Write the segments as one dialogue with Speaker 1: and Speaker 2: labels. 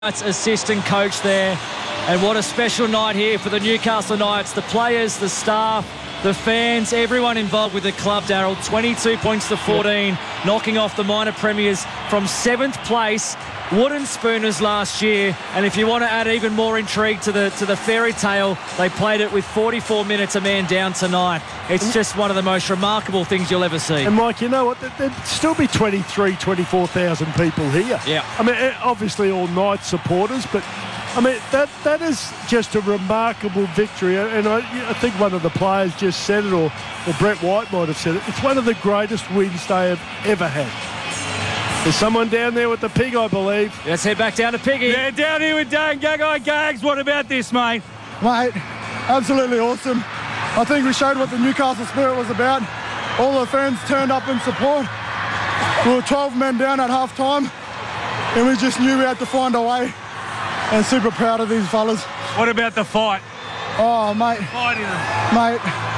Speaker 1: Knights assistant coach there. And what a special night here for the Newcastle Knights. The players, the staff, the fans, everyone involved with the club, Daryl. 22 points to 14, knocking off the minor premiers from 7th place, Wooden Spooners last year. And if you want to add even more intrigue to the fairy tale, they played it with 44 minutes a man down tonight. It's just one of the most remarkable things you'll ever see.
Speaker 2: And Mike, you know what? There'd still be 24,000 people here.
Speaker 1: Yeah.
Speaker 2: I mean, obviously all Knights supporters, but I mean, that is just a remarkable victory. And I think one of the players just said it, or Brett White might have said it. It's one of the greatest wins they have ever had. There's someone down there with the pig, I believe.
Speaker 1: Let's head back down to Piggy.
Speaker 3: Yeah, down here with Dane Gagai. Gags, what about this, mate?
Speaker 4: Mate, absolutely awesome. I think we showed what the Newcastle spirit was about. All the fans turned up in support. We were 12 men down at half-time, and we just knew we had to find a way. And super proud of these fellas.
Speaker 3: What about the fight?
Speaker 4: Oh, mate.
Speaker 3: Fighting them.
Speaker 4: Mate,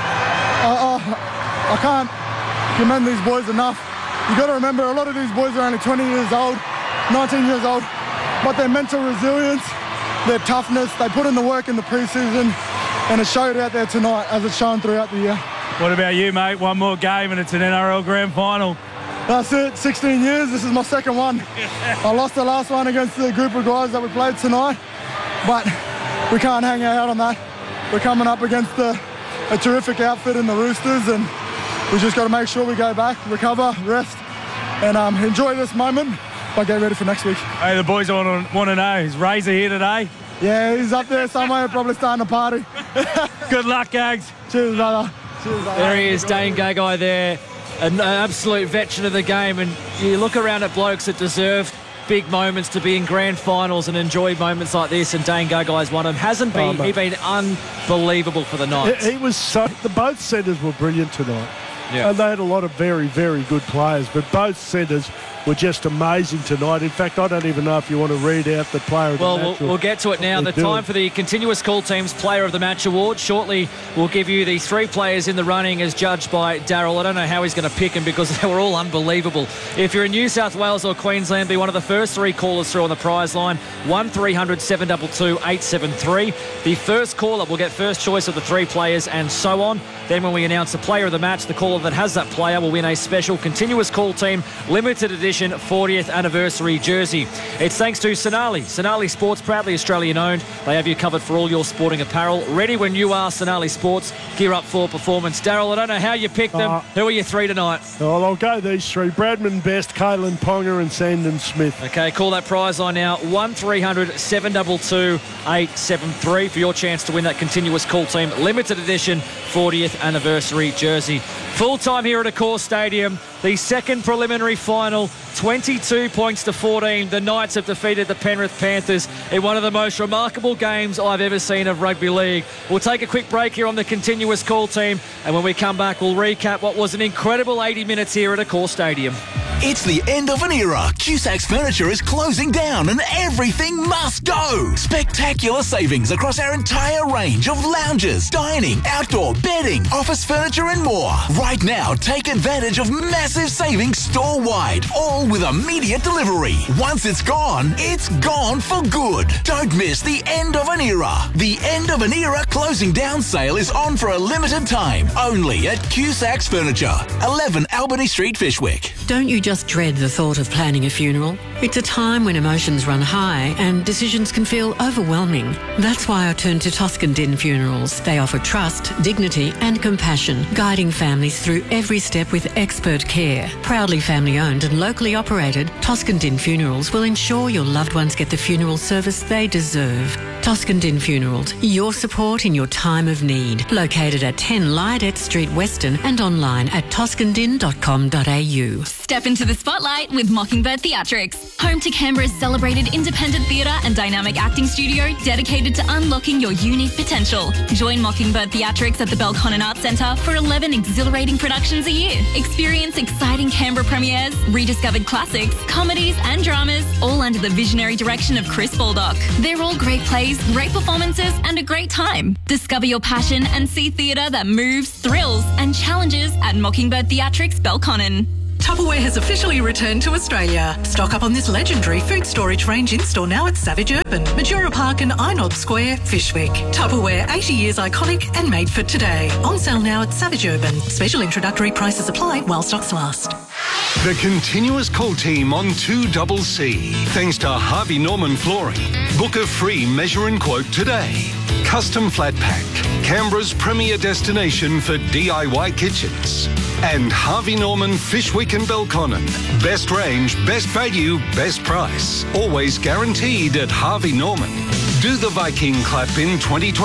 Speaker 4: I can't commend these boys enough. You got to remember, a lot of these boys are only 20 years old, 19 years old, but their mental resilience, their toughness, they put in the work in the pre-season, and it showed out there tonight as it's shown throughout the year.
Speaker 3: What about you, mate? One more game and it's an NRL Grand Final.
Speaker 4: That's it, 16 years, this is my second one. I lost the last one against the group of guys that we played tonight, but we can't hang our hat on that. We're coming up against a terrific outfit in the Roosters, and we just got to make sure we go back, recover, rest, and enjoy this moment, but get ready for next week.
Speaker 3: Hey, the boys want to know, is Razor here today?
Speaker 4: Yeah, he's up there somewhere, probably starting a party.
Speaker 3: Good luck, Gags.
Speaker 4: Cheers, brother. Cheers, brother.
Speaker 1: There he is, Dane Gagai there. An absolute veteran of the game, and you look around at blokes that deserve big moments to be in grand finals and enjoy moments like this, and Dane Gagai's one of them. Hasn't been, he's been unbelievable for the Knights.
Speaker 2: He was both centres were brilliant tonight.
Speaker 1: Yeah.
Speaker 2: And they had a lot of very, very good players, but both centres were just amazing tonight. In fact, I don't even know if you want to read out the player of the match.
Speaker 1: We'll get to it now. The time for the Continuous Call Team's Player of the Match Award. Shortly, we'll give you the 3 players in the running as judged by Daryl. I don't know how he's going to pick them because they were all unbelievable. If you're in New South Wales or Queensland, be one of the first 3 callers through on the prize line. 1300 722 873. The first caller will get first choice of the 3 players and so on. Then when we announce the player of the match, the caller that has that player will win a special Continuous Call Team limited edition 40th anniversary jersey. It's thanks to Sonali. Sonali Sports, proudly Australian owned. They have you covered for all your sporting apparel. Ready when you are, Sonali Sports. Gear up for performance. Daryl, I don't know how you picked them. Who are your 3 tonight?
Speaker 2: Well, I'll go these 3. Bradman Best, Kalen Ponga and Sandon Smith.
Speaker 1: Okay, call that prize line now. 1300 722 873 for your chance to win that Continuous Call Team limited edition 40th anniversary jersey. Full time here at Accor Stadium. The second preliminary final, 22 points to 14. The Knights have defeated the Penrith Panthers in one of the most remarkable games I've ever seen of rugby league. We'll take a quick break here on the Continuous Call Team, and when we come back, we'll recap what was an incredible 80 minutes here at Accor Stadium.
Speaker 5: It's the end of an era. Cusac's Furniture is closing down and everything must go. Spectacular savings across our entire range of lounges, dining, outdoor, bedding, office furniture and more. Right now, take advantage of massive savings store-wide, all with immediate delivery. Once it's gone for good. Don't miss the end of an era. The end of an era closing down sale is on for a limited time, only at Cusac's Furniture, 11 Albany Street, Fishwick.
Speaker 6: Don't you just dread the thought of planning a funeral? It's a time when emotions run high and decisions can feel overwhelming. That's why I turn to Toscan Din Funerals. They offer trust, dignity and compassion, guiding families through every step with expert care. Proudly family owned and locally operated, Toscan Din Funerals will ensure your loved ones get the funeral service they deserve. Toscan Din Funerals, your support in your time of need. Located at 10 Lydet Street, Weston, and online at toscandin.com.au.
Speaker 7: Step into the spotlight with Mockingbird Theatrics, home to Canberra's celebrated independent theatre and dynamic acting studio dedicated to unlocking your unique potential. Join Mockingbird Theatrics at the Belconnen Arts Centre for 11 exhilarating productions a year. Experience exciting Canberra premieres, rediscovered classics, comedies and dramas, all under the visionary direction of Chris Baldock. They're all great plays, great performances and a great time. Discover your passion and see theatre that moves, thrills and challenges at Mockingbird Theatrics Belconnen.
Speaker 8: Tupperware has officially returned to Australia. Stock up on this legendary food storage range in-store now at Savage Urban, Majura Park and Inob Square, Fyshwick. Tupperware, 80 years iconic and made for today. On sale now at Savage Urban. Special introductory prices apply while stocks last.
Speaker 9: The continuous call team on 2CC. Thanks to Harvey Norman Flooring. Book a free measure and quote today. Custom Flat Pack, Canberra's premier destination for DIY kitchens. And Harvey Norman Fyshwick and Belconnen. Best range, best value, best price. Always guaranteed at Harvey Norman. Do the Viking clap in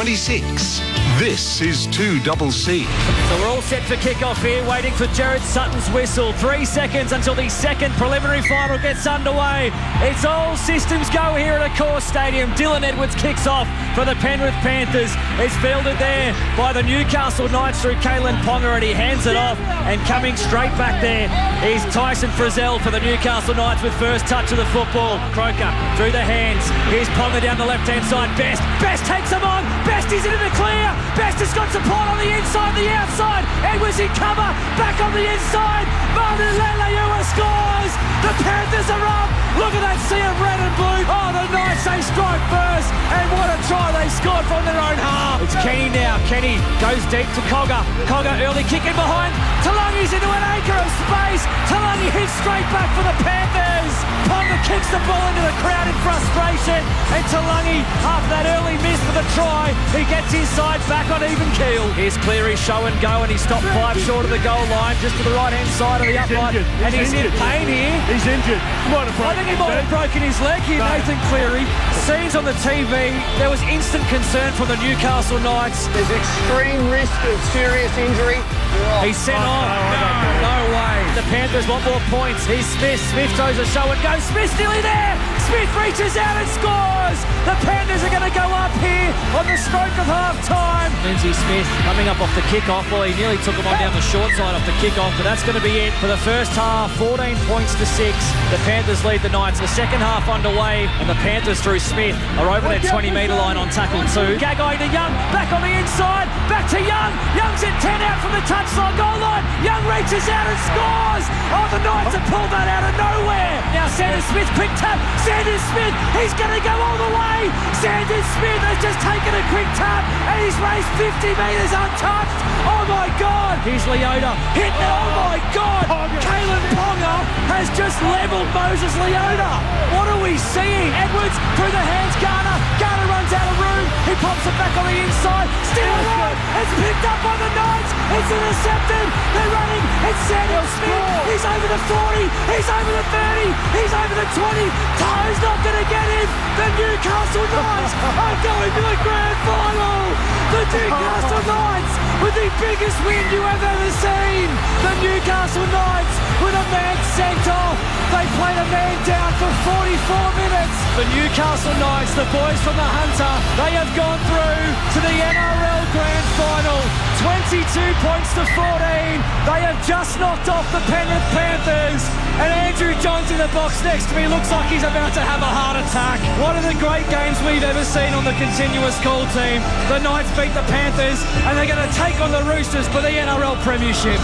Speaker 9: 2026. This is 2CC.
Speaker 1: So we're all set for kick-off here, waiting for Jared Sutton's whistle. 3 seconds until the second preliminary final gets underway. It's all systems go here at Accor Stadium. Dylan Edwards kicks off for the Penrith Panthers. It's fielded there by the Newcastle Knights through Kalen Ponga, and he hands it off. And coming straight back there is Tyson Frizzell for the Newcastle Knights with first touch of the football. Croker through the hands. Here's Ponga down the left-hand side. Best takes him on. Best is into the clear. Best has got support on the inside, the outside. Edwards in cover, back on the inside. Manu Leilua scores. The Panthers are up. Look at that sea of red and blue. Oh, the Knights, they strike first. And what a try they scored from their own half. It's Kenny now. Kenny goes deep to Cogger. Cogger early kick in behind. Talangi's into an acre of space. Talangi hits straight back for the Panthers. Ponga kicks the ball into the crowd in frustration. And Talangi, after that early miss for the try, he gets his side back on even keel. Here's Cleary, show and go, and he stopped 5 short of the goal line, just to the right-hand side of the upright. And he's in pain here.
Speaker 2: He's injured.
Speaker 1: I think he might have broken his leg here, Nathan Cleary. Scenes on the TV, there was instant concern from the Newcastle Knights.
Speaker 10: There's extreme risk of serious injury.
Speaker 1: He's sent on. No way. The Panthers want more points. Here's Smith. Smith throws a show and go. Smith's nearly there. Smith reaches out and scores. The Panthers are going to go up here on the stroke of half-time. Lindsay Smith coming up off the kick-off. Well, he nearly took him on down the short side off the kick-off, but that's going to be it for the first half. 14 points to 6. The Panthers lead the Knights. The second half underway, and the Panthers through Smith are over their 20-metre line on tackle 2. Gagai to Young, back on the inside, back to Young. Young's at 10 out from the touchline goal line. Young reaches out and scores. Oh, the Knights have pulled that out of nowhere. Now Sanders Smith quick tap. Sanders Smith, he's going to go all the way. Sanders Smith has just taken a quick tap and he's raced 50 metres untouched. Oh my God. Here's Leota hitting it. Oh my God. Kalen Ponga has just levelled Moses Leota. What are we seeing? Edwards through the hands. Garner runs out of room. He pops it back on the inside. Still alive. It's picked up by the Knights. It's intercepted. They're running. It's Sanders Smith. He's over the 40. He's over the 30. He's over the 20. Toe's not going to get him. The Newcastle Knights are going to the grand final. The Newcastle Knights with the biggest win you have ever seen. The Newcastle Knights with a man sent off. They played a man down for 44 minutes. The Newcastle Knights, the boys from the Hunter, they have gone through to the NRL Grand Final. 22 points to 14. They have just knocked off the Penrith Panthers. And Andrew Johns in the box next to me looks like he's about to have a heart attack. One of the great games we've ever seen on the continuous call team. The Knights beat the Panthers and they're going to take on the Roosters for the NRL Premiership.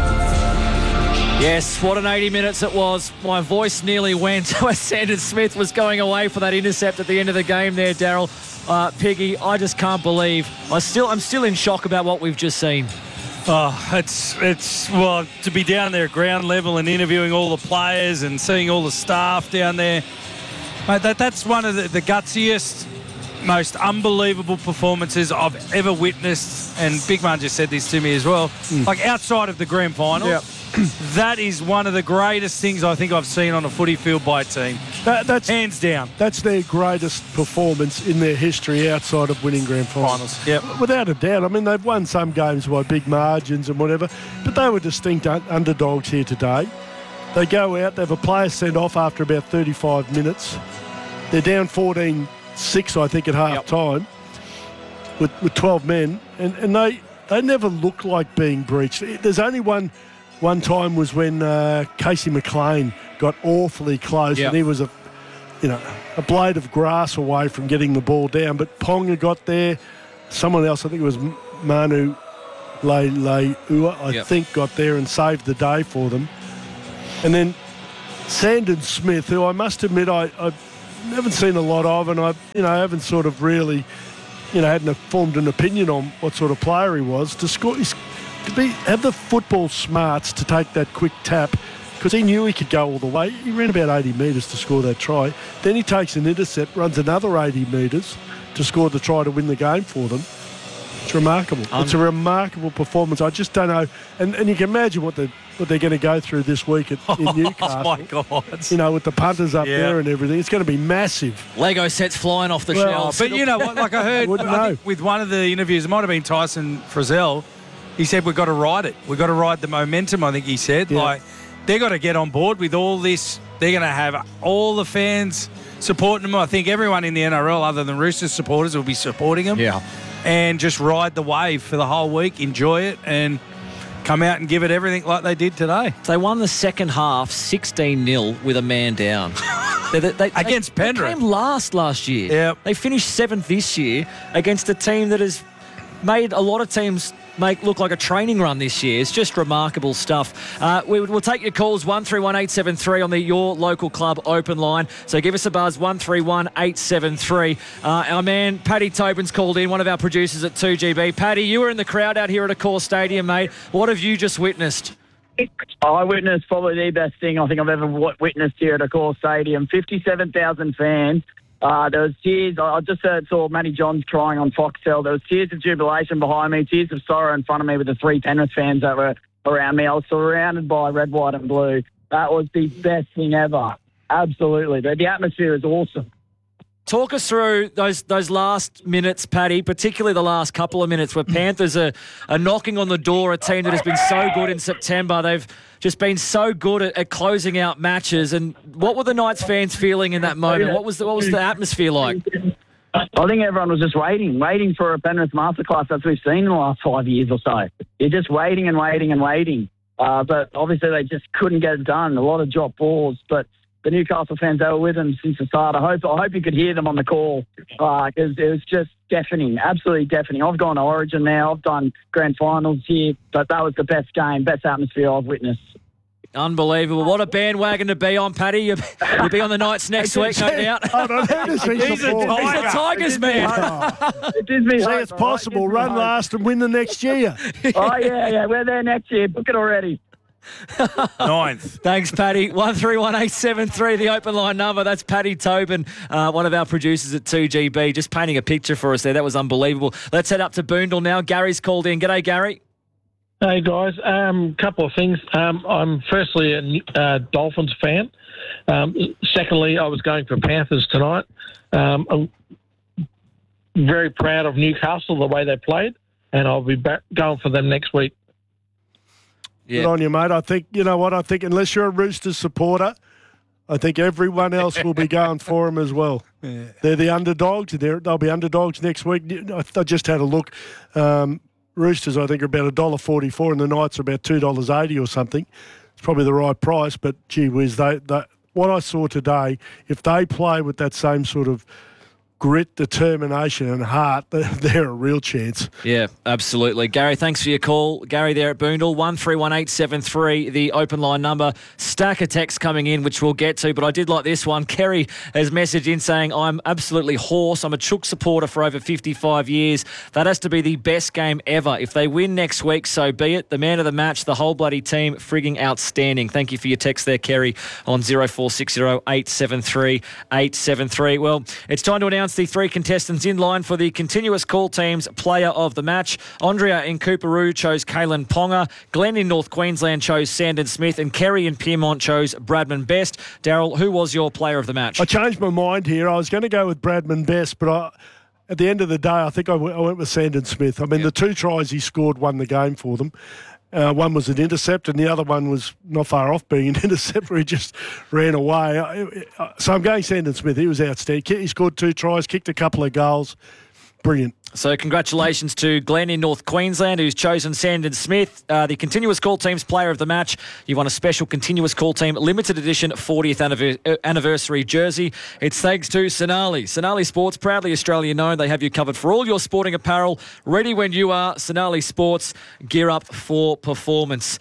Speaker 1: Yes, what an 80 minutes it was. My voice nearly went when Sanders Smith was going away for that intercept at the end of the game there, Daryl. Piggy, I just can't believe. I'm still in shock about what we've just seen.
Speaker 3: Oh, it's well, to be down there at ground level and interviewing all the players and seeing all the staff down there. Mate, that's one of the gutsiest, most unbelievable performances I've ever witnessed. And Big Man just said this to me as well. Like outside of the grand final. Yep. That is one of the greatest things I think I've seen on a footy field by a team. That's hands down.
Speaker 2: That's their greatest performance in their history outside of winning grand finals.
Speaker 3: Yep.
Speaker 2: Without a doubt. I mean, they've won some games by big margins and whatever, but they were distinct underdogs here today. They go out, they have a player sent off after about 35 minutes. They're down 14-6, I think, at half-time with 12 men, and they never look like being breached. There's only one time was when Casey McLean got awfully close, and he was a blade of grass away from getting the ball down. But Ponga got there. Someone else, I think it was Manu Leilua, I think, got there and saved the day for them. And then Sandon Smith, who I must admit I haven't seen a lot of, and I haven't sort of really, hadn't formed an opinion on what sort of player he was. To score, have the football smarts to take that quick tap, because he knew he could go all the way. He ran about 80 metres to score that try. Then he takes an intercept, runs another 80 metres to score the try to win the game for them. It's remarkable. It's a remarkable performance. I just don't know. And you can imagine what they're going to go through this week in Newcastle.
Speaker 3: Oh, my God.
Speaker 2: With the punters up there and everything. It's going to be massive.
Speaker 1: Lego sets flying off the shelves.
Speaker 3: But you know what? Like I heard with one of the interviews, it might have been Tyson Frizzell, he said we've got to ride it. We've got to ride the momentum, I think he said. Yeah. Like, they've got to get on board with all this. They're going to have all the fans supporting them. I think everyone in the NRL, other than Roosters supporters, will be supporting them.
Speaker 1: Yeah.
Speaker 3: And just ride the wave for the whole week, enjoy it, and come out and give it everything like they did today.
Speaker 1: They won the second half 16-0 with a man down.
Speaker 3: Against Penrith.
Speaker 1: They came last year.
Speaker 3: Yep.
Speaker 1: They finished 7th this year against a team that has made a lot of teams look like a training run this year. It's just remarkable stuff. We'll take your calls 131873 on the Your Local Club open line. So give us a buzz 131873. Our man Paddy Tobin's called in, one of our producers at 2GB. Paddy, you were in the crowd out here at Accor Stadium, mate. What have you just witnessed?
Speaker 11: I witnessed probably the best thing I think I've ever witnessed here at Accor Stadium. 57,000 fans. There was tears. I just saw Matty Johns crying on Foxtel. There was tears of jubilation behind me, tears of sorrow in front of me with the 3 Penrith fans that were around me. I was surrounded by red, white and blue. That was the best thing ever. Absolutely. The atmosphere is awesome.
Speaker 1: Talk us through those last minutes, Paddy, particularly the last couple of minutes where Panthers are knocking on the door, a team that has been so good in September. They've just been so good at closing out matches. And what were the Knights fans feeling in that moment? What was the atmosphere like?
Speaker 11: I think everyone was just waiting for a Penrith masterclass that we've seen in the last 5 years or so. You're just waiting and waiting and waiting. But obviously they just couldn't get it done. A lot of drop balls, but the Newcastle fans, they were with them since the start. I hope you could hear them on the call because it was just deafening, absolutely deafening. I've gone to Origin now. I've done grand finals here, but that was the best game, best atmosphere I've witnessed.
Speaker 1: Unbelievable. What a bandwagon to be on, Paddy. You'll be on the Knights next week, no doubt.
Speaker 2: He's
Speaker 1: a Tigers man.
Speaker 2: It's possible. Run last and win the next year.
Speaker 11: Oh, yeah. We're there next year. Book it already.
Speaker 3: 9th.
Speaker 1: Thanks, Paddy. 131873, the open line number. That's Paddy Tobin, one of our producers at 2GB, just painting a picture for us there. That was unbelievable. Let's head up to Boondall now. Gary's called in. G'day, Gary.
Speaker 12: Hey, guys. Couple of things. I'm firstly a Dolphins fan. Secondly, I was going for Panthers tonight. I'm very proud of Newcastle, the way they played, and I'll be going for them next week.
Speaker 2: Yeah. Good on you, mate. I think, you know what, I think unless you're a Roosters supporter, I think everyone else will be going for them as well. Yeah. They're the underdogs. They'll be underdogs next week. I just had a look. Roosters, I think, are about $1.44 and the Knights are about $2.80 or something. It's probably the right price, but gee whiz, what I saw today, if they play with that same sort of grit, determination and heart, they're a real chance.
Speaker 1: Yeah, absolutely. Gary, thanks for your call. Gary there at Boondall, 131873, the open line number. Stack of texts coming in, which we'll get to, but I did like this one. Kerry has messaged in saying, I'm absolutely hoarse. I'm a Chook supporter for over 55 years. That has to be the best game ever. If they win next week, so be it. The man of the match, the whole bloody team, frigging outstanding. Thank you for your text there, Kerry, on 0460 873 873. Well, it's time to announce the 3 contestants in line for the continuous call team's player of the match. Andrea in Cooperoo chose Kalen Ponga. Glenn in North Queensland chose Sandon Smith. And Kerry in Pyrmont chose Bradman Best. Daryl, who was your player of the match?
Speaker 2: I changed my mind here. I was going to go with Bradman Best, but at the end of the day, I think I went with Sandon Smith. I mean, the 2 tries he scored won the game for them. One was an intercept and the other one was not far off being an intercept where he just ran away. So I'm going Sandon Smith. He was outstanding. He scored 2 tries, kicked a couple of goals. Brilliant.
Speaker 1: So congratulations to Glenn in North Queensland, who's chosen Sandon Smith, the Continuous Call Team's player of the match. You won a special Continuous Call Team limited edition 40th anniversary jersey. It's thanks to Sonali. Sonali Sports, proudly Australian known. They have you covered for all your sporting apparel. Ready when you are. Sonali Sports, gear up for performance.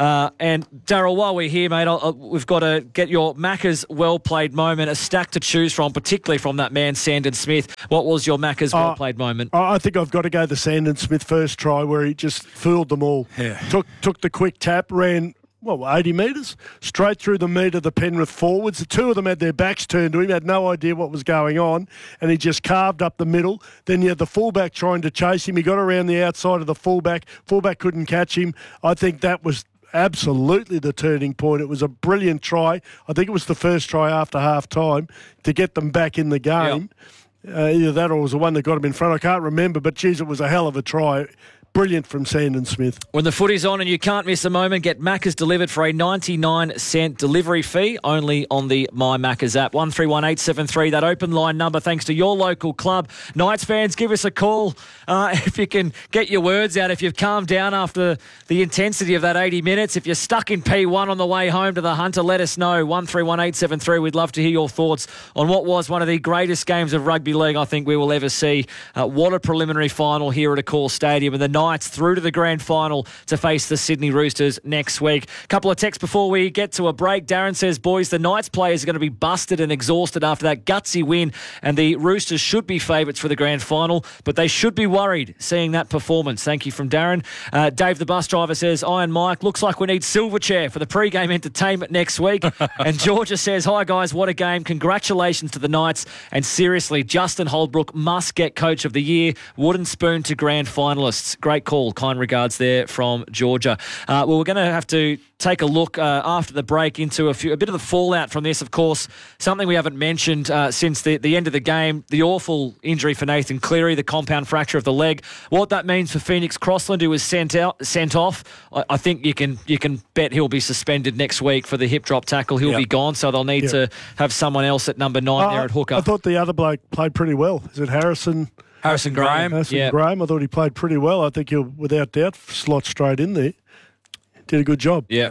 Speaker 1: And Daryl, while we're here, mate, we've got to get your Macca's well-played moment, a stack to choose from, particularly from that man, Sandon Smith. What was your Macca's well-played moment?
Speaker 2: I think I've got to go the Sandon Smith first try where he just fooled them all.
Speaker 3: Yeah.
Speaker 2: Took the quick tap, ran, 80 metres, straight through the meat of the Penrith forwards. The two of them had their backs turned to him, had no idea what was going on, and he just carved up the middle. Then you had the fullback trying to chase him. He got around the outside of the fullback. Fullback couldn't catch him. I think that was absolutely the turning point. It was a brilliant try. I think it was the first try after half-time to get them back in the game. Yep. Either that or it was the one that got him in front. I can't remember, but, geez, it was a hell of a try. Brilliant from Sandon Smith.
Speaker 1: When the footy's on and you can't miss a moment, get Macca's delivered for a 99-cent delivery fee only on the My Macca's app. 131873, that open line number, thanks to your local club. Knights fans, give us a call if you can get your words out, if you've calmed down after the intensity of that 80 minutes. If you're stuck in P1 on the way home to the Hunter, let us know. 131873, we'd love to hear your thoughts on what was one of the greatest games of rugby league I think we will ever see. What a preliminary final here at Accor Stadium, and the Knights through to the grand final to face the Sydney Roosters next week. Couple of texts before we get to a break. Darren says, boys, the Knights players are going to be busted and exhausted after that gutsy win, and the Roosters should be favourites for the grand final, but they should be worried seeing that performance. Thank you from Darren. Dave the bus driver says, Iron Mike, looks like we need Silverchair for the pre-game entertainment next week. And Georgia says, hi guys, what a game. Congratulations to the Knights, and seriously, Justin Holbrook must get Coach of the Year. Wooden spoon to grand finalists. Great call. Kind regards there from Georgia. Well, we're going to have to take a look after the break into a bit of the fallout from this. Of course, something we haven't mentioned since the end of the game, the awful injury for Nathan Cleary, the compound fracture of the leg. What that means for Phoenix Crossland, who was sent off. I think you can bet he'll be suspended next week for the hip drop tackle. He'll be gone, so they'll need to have someone else at number 9 there at hooker.
Speaker 2: I thought the other bloke played pretty well. Is it Harrison?
Speaker 1: Harrison Graham.
Speaker 2: Graham. I thought he played pretty well. I think he'll, without doubt, slot straight in there. Did a good job.
Speaker 1: Yeah.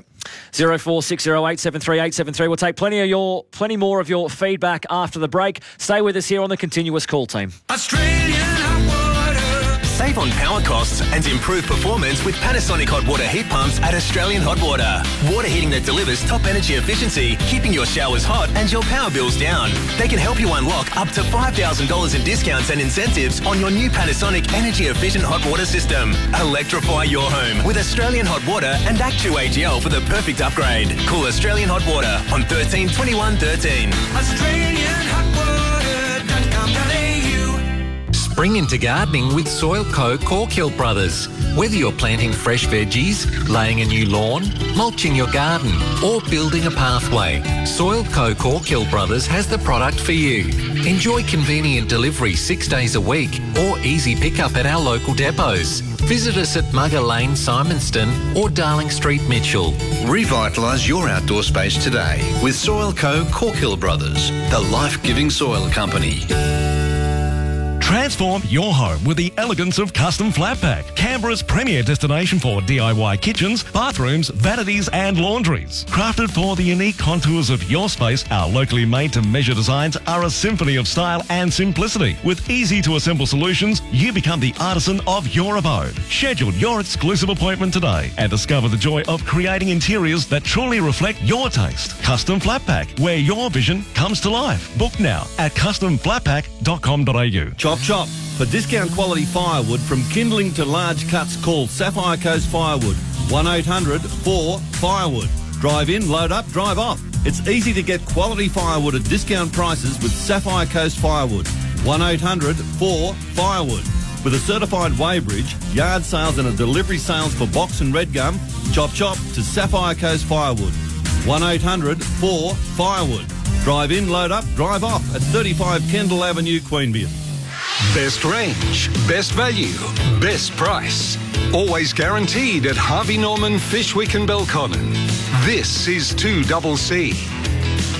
Speaker 1: 0460873873. We'll take plenty more of your feedback after the break. Stay with us here on the Continuous Call Team.
Speaker 13: Australian Hot Water. Save on power costs and improve performance with Panasonic Hot Water heat pumps at Australian Hot Water. Water heating that delivers top energy efficiency, keeping your showers hot and your power bills down. They can help you unlock up to $5,000 in discounts and incentives on your new Panasonic energy efficient hot water system. Electrify your home with Australian Hot Water and Actu-AGL for the perfect upgrade. Call Australian Hot Water on 13 21 13. AustralianHotWater.com.au.
Speaker 14: Spring into gardening with Soilco Corkhill Brothers. Whether you're planting fresh veggies, laying a new lawn, mulching your garden, or building a pathway, Soilco Corkhill Brothers has the product for you. Enjoy convenient delivery 6 days a week or easy pickup at our local depots. Visit us at Mugger Lane, Simonston or Darling Street, Mitchell.
Speaker 15: Revitalise your outdoor space today with Soilco Corkhill Brothers, the life-giving soil company.
Speaker 16: Transform your home with the elegance of Custom Flat Pack, Canberra's premier destination for DIY kitchens, bathrooms, vanities and laundries. Crafted for the unique contours of your space, our locally made-to-measure designs are a symphony of style and simplicity. With easy-to-assemble solutions, you become the artisan of your abode. Schedule your exclusive appointment today and discover the joy of creating interiors that truly reflect your taste. Custom Flat Pack, where your vision comes to life. Book now at customflatpack.com.au.
Speaker 17: Chop. For discount quality firewood from kindling to large cuts, call Sapphire Coast Firewood. 1-800-4-FIREWOOD. Drive in, load up, drive off. It's easy to get quality firewood at discount prices with Sapphire Coast Firewood. 1-800-4-FIREWOOD. With a certified weighbridge, yard sales and a delivery sales for box and red gum, chop to Sapphire Coast Firewood. 1-800-4-FIREWOOD. Drive in, load up, drive off at 35 Kendall Avenue, Queanbeyan.
Speaker 9: Best range, best value, best price. Always guaranteed at Harvey Norman, Fishwick and Belconnen. This is 2CC.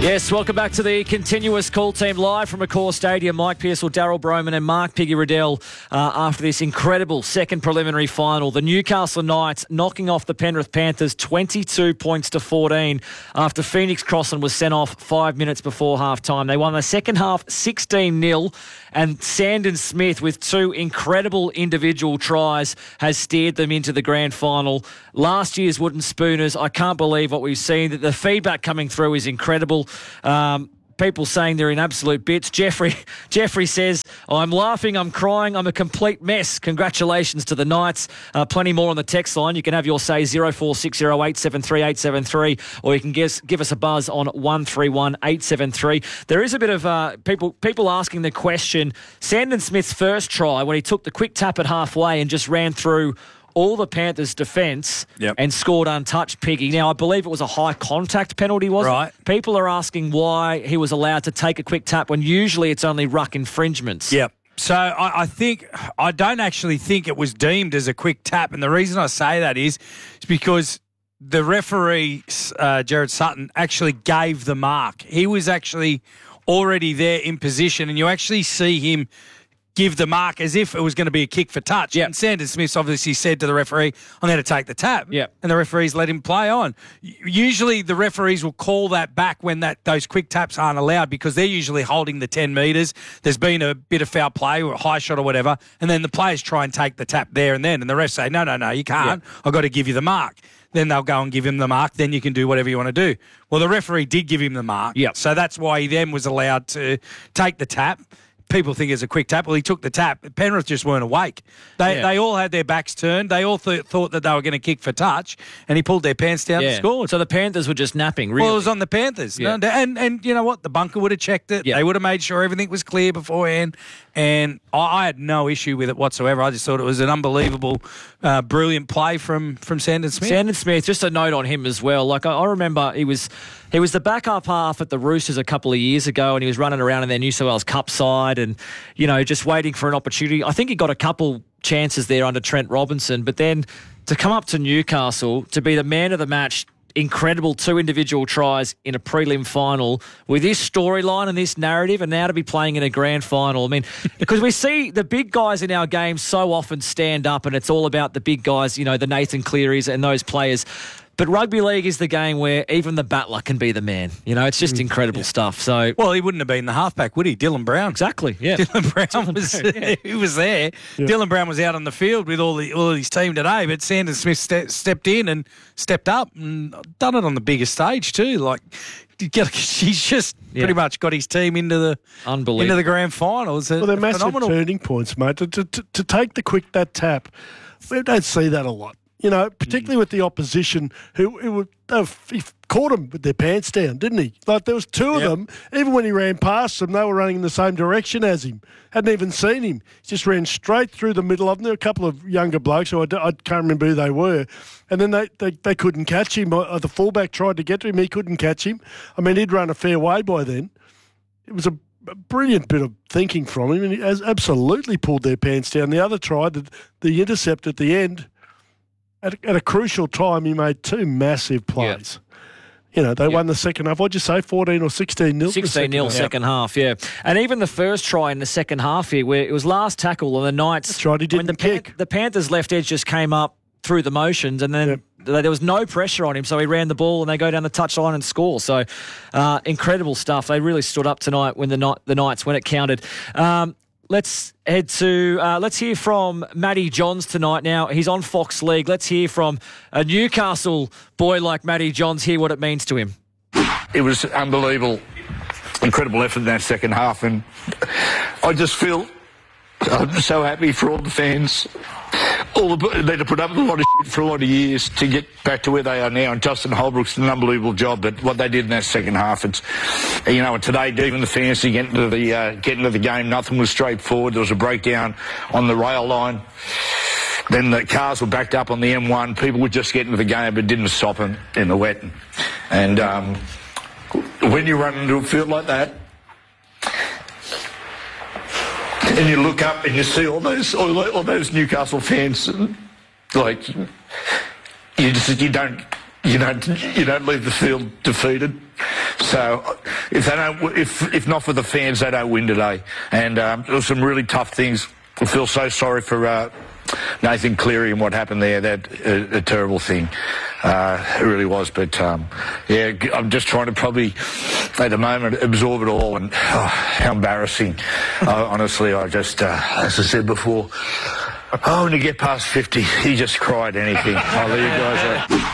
Speaker 1: Yes, welcome back to the continuous call team live from Accor Stadium. Mike Pearsall, Daryl Broman and Mark Piggy Riddell after this incredible second preliminary final. The Newcastle Knights knocking off the Penrith Panthers 22 points to 14 after Phoenix Crossland was sent off 5 minutes before half-time. They won the second half 16-0 and Sandon Smith with two incredible individual tries has steered them into the grand final. Last year's Wooden Spooners, I can't believe what we've seen. The feedback coming through is incredible. People saying they're in absolute bits. Jeffrey says, I'm laughing, I'm crying, I'm a complete mess. Congratulations to the Knights. Plenty more on the text line. You can have your say 0460873873 or you can give us a buzz on 131873. There is a bit of people asking the question, Sandon Smith's first try when he took the quick tap at halfway and just ran through all the Panthers' defence and scored untouched, Piggy. Now, I believe it was a high contact penalty, wasn't it? People are asking why he was allowed to take a quick tap when usually it's only ruck infringements.
Speaker 3: Yep. So I don't actually think it was deemed as a quick tap. And the reason I say that is because the referee, Jared Sutton, actually gave the mark. He was actually already there in position and you actually see him give the mark as if it was going to be a kick for touch. And Sandon Smith obviously said to the referee, I'm going to take the tap. And the referees let him play on. Usually the referees will call that back when those quick taps aren't allowed because they're usually holding the 10 metres. There's been a bit of foul play or a high shot or whatever, and then the players try and take the tap there and then, and the refs say, no, you can't. I've got to give you the mark. Then they'll go and give him the mark. Then you can do whatever you want to do. Well, the referee did give him the mark. So that's why he then was allowed to take the tap. People think it's a quick tap. Well, he took the tap. Penrith just weren't awake. They all had their backs turned. They all thought that they were going to kick for touch, and he pulled their pants down and scored.
Speaker 1: So the Panthers were just napping, really.
Speaker 3: Well, it was on the Panthers. And you know what? The bunker would have checked it. They would have made sure everything was clear beforehand, and I had no issue with it whatsoever. I just thought it was an unbelievable, brilliant play from Sandon Smith.
Speaker 1: Sandon Smith, just a note on him as well. Like I remember he was the backup half at the Roosters a couple of years ago and he was running around in their New South Wales Cup side and, just waiting for an opportunity. I think he got a couple chances there under Trent Robinson, but then to come up to Newcastle, to be the man of the match, incredible two individual tries in a prelim final with this storyline and this narrative and now to be playing in a grand final. I mean, because we see the big guys in our game so often stand up and it's all about the big guys, the Nathan Clearys and those players. But rugby league is the game where even the battler can be the man. It's just incredible stuff. So,
Speaker 3: well, he wouldn't have been the halfback, would he? Dylan Brown.
Speaker 1: Exactly, yeah.
Speaker 3: Dylan Brown he was there. Yeah. Dylan Brown was out on the field with all of his team today, but Sandon Smith stepped in and stepped up and done it on the biggest stage too. Like, he's just pretty much got his team into the grand finals.
Speaker 2: Well, they're massive
Speaker 3: phenomenal
Speaker 2: turning points, mate. To take that tap, we don't see that a lot. Particularly with the opposition he caught them with their pants down, didn't he? Like there was two of them, even when he ran past them, they were running in the same direction as him. Hadn't even seen him. He just ran straight through the middle of them. There were a couple of younger blokes, who I can't remember who they were. And then they couldn't catch him. The fullback tried to get to him. He couldn't catch him. I mean, he'd run a fair way by then. It was a brilliant bit of thinking from him, and he has absolutely pulled their pants down. The other try, the intercept at the end, at a crucial time, he made two massive plays. They won the second half. What'd you say, 14 or 16-0?
Speaker 1: 16-0 second half, yeah. And even the first try in the second half here, where it was last tackle and the Knights...
Speaker 2: That's right, he didn't kick.
Speaker 1: The Panthers' left edge just came up through the motions and then there was no pressure on him, so he ran the ball and they go down the touchline and score. So incredible stuff. They really stood up tonight when the Knights, when it counted. Let's hear from Matty Johns tonight. Now, he's on Fox League. Let's hear from a Newcastle boy like Matty Johns, hear what it means to him.
Speaker 18: It was unbelievable, incredible effort in that second half, and I just feel I'm so happy for all the fans. They put up with a lot of shit for a lot of years to get back to where they are now, and Justin Holbrook's done an unbelievable job. But what they did in that second half, it's and today even the fans getting into the game, nothing was straightforward. There was a breakdown on the rail line. Then the cars were backed up on the M1. People were just getting to the game, but didn't stop them in the wet. And when you run into a field like that, and you look up and you see all those Newcastle fans, like you don't leave the field defeated. So if not for the fans, they don't win today. And there were some really tough things. I feel so sorry for Nathan Cleary and what happened there. That a terrible thing. It really was. But yeah, I'm just trying to probably at the moment absorb it all. And how embarrassing. Honestly, I just as I said before, when you get past 50, you just cry at anything. I'll leave you guys alone.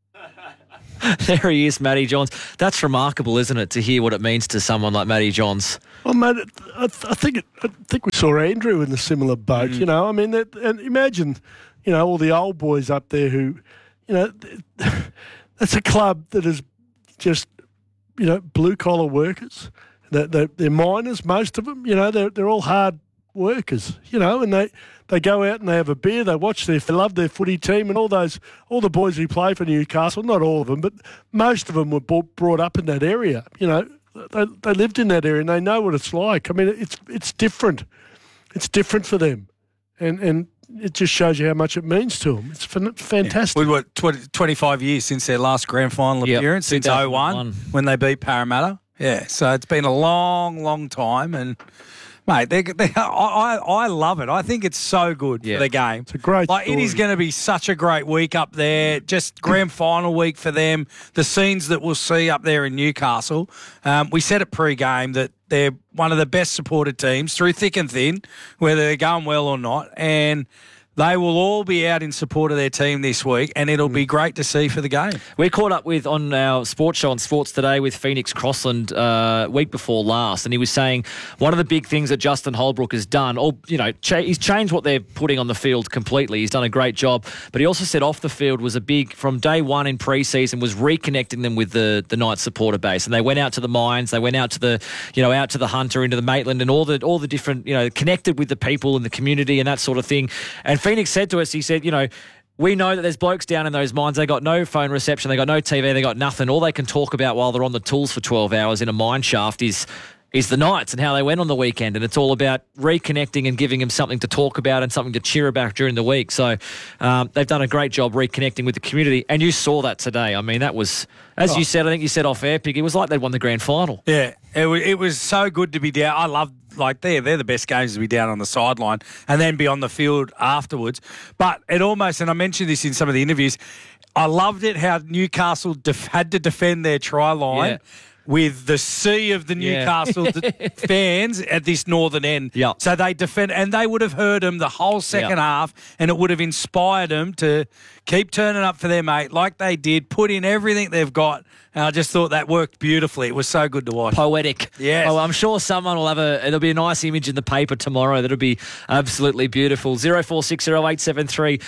Speaker 1: There he is, Matty Johns. That's remarkable, isn't it, to hear what it means to someone like Matty Johns?
Speaker 2: Well, mate, I think we saw Andrew in a similar boat. You know, I mean, and imagine, you know, all the old boys up there who, you know, that's a club that is just, you know, blue collar workers. They're miners, most of them. You know, they're all hard workers. You know, and they go out and they have a beer. They love their footy team, and all the boys who play for Newcastle. Not all of them, but most of them were brought up in that area. You know, they lived in that area and they know what it's like. I mean, it's different. It's different for them, and it just shows you how much it means to them. It's fantastic.
Speaker 3: We were 25 years since their last grand final appearance, since 2001 when they beat Parramatta. Yeah, so it's been a long, long time, and mate, I love it. I think it's so good for the game. It's
Speaker 2: a great
Speaker 3: story. It is going to be such a great week up there. Just grand final week for them. The scenes that we'll see up there in Newcastle. We said at pre-game that they're one of the best supported teams through thick and thin, whether they're going well or not. And they will all be out in support of their team this week, and it'll be great to see for the game.
Speaker 1: We caught up with, on our sports show on Sports Today, with Phoenix Crossland week before last, and he was saying one of the big things that Justin Holbrook has done, he's changed what they're putting on the field completely. He's done a great job, but he also said off the field was a big, from day one in pre-season, was reconnecting them with the Knights supporter base, and they went out to the mines, they went out to the, out to the Hunter, into the Maitland, and all the different, connected with the people in the community and that sort of thing. And Phoenix said to us, he said, we know that there's blokes down in those mines. They got no phone reception. They got no TV. They got nothing. All they can talk about while they're on the tools for 12 hours in a mine shaft is the Knights and how they went on the weekend. And it's all about reconnecting and giving them something to talk about and something to cheer about during the week. So they've done a great job reconnecting with the community. And you saw that today. I mean, that was, as you said, I think you said off air, Pig, it was like they'd won the grand final.
Speaker 3: Yeah, it was so good to be down. I love, they're the best games to be down on the sideline and then be on the field afterwards. But it almost, and I mentioned this in some of the interviews, I loved it how Newcastle had to defend their try line. Yeah. With the sea of the Newcastle fans at this northern end.
Speaker 1: Yeah.
Speaker 3: So they defend, and they would have heard them the whole second half, and it would have inspired them to keep turning up for their mate like they did, put in everything they've got. And I just thought that worked beautifully. It was so good to watch.
Speaker 1: Poetic.
Speaker 3: Yes.
Speaker 1: Oh, I'm sure someone will it'll be a nice image in the paper tomorrow. That'll be absolutely beautiful. 0460 873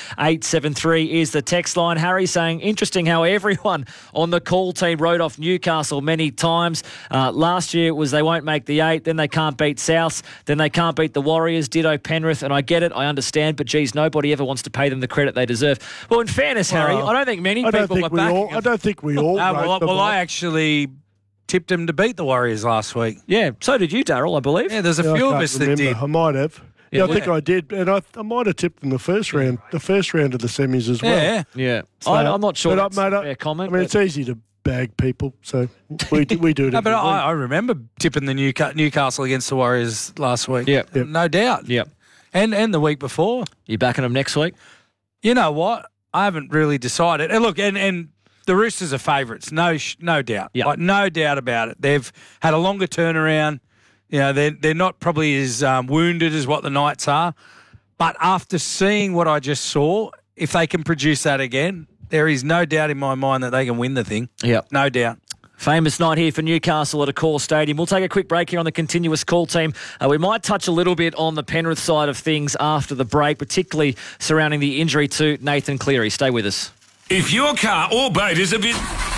Speaker 1: 873 is the text line. Harry saying, interesting how everyone on the call team wrote off Newcastle many times. Last year it was they won't make the 8, then they can't beat Souths, then they can't beat the Warriors, ditto Penrith, and I get it, I understand, but geez, nobody ever wants to pay them the credit they deserve. Well, in fairness, Harry, I don't think many people were backing.
Speaker 2: I don't think we all
Speaker 3: Well, I actually tipped him to beat the Warriors last week.
Speaker 1: Yeah, so did you, Daryl, I believe.
Speaker 3: Yeah, there's a few of us that did.
Speaker 2: I might have. Yeah, I think I did, and I might have tipped them the first round of the semis as well.
Speaker 1: Yeah.
Speaker 2: So,
Speaker 1: I'm not sure
Speaker 2: that's
Speaker 1: a fair comment.
Speaker 2: I mean, it's easy to bag people, so we do it.
Speaker 3: No, but I remember tipping the Newcastle against the Warriors last week.
Speaker 1: Yeah,
Speaker 3: no doubt.
Speaker 1: Yeah,
Speaker 3: and the week before.
Speaker 1: You backing them next week?
Speaker 3: You know what? I haven't really decided. And look, and the Roosters are favourites, no doubt.
Speaker 1: Yeah.
Speaker 3: No doubt about it. They've had a longer turnaround. They're not probably as wounded as what the Knights are. But after seeing what I just saw, if they can produce that again, there is no doubt in my mind that they can win the thing.
Speaker 1: Yeah.
Speaker 3: No doubt.
Speaker 1: Famous night here for Newcastle at Accor Stadium. We'll take a quick break here on the continuous call team. We might touch a little bit on the Penrith side of things after the break, particularly surrounding the injury to Nathan Cleary. Stay with us.
Speaker 19: If your car or boat is a bit...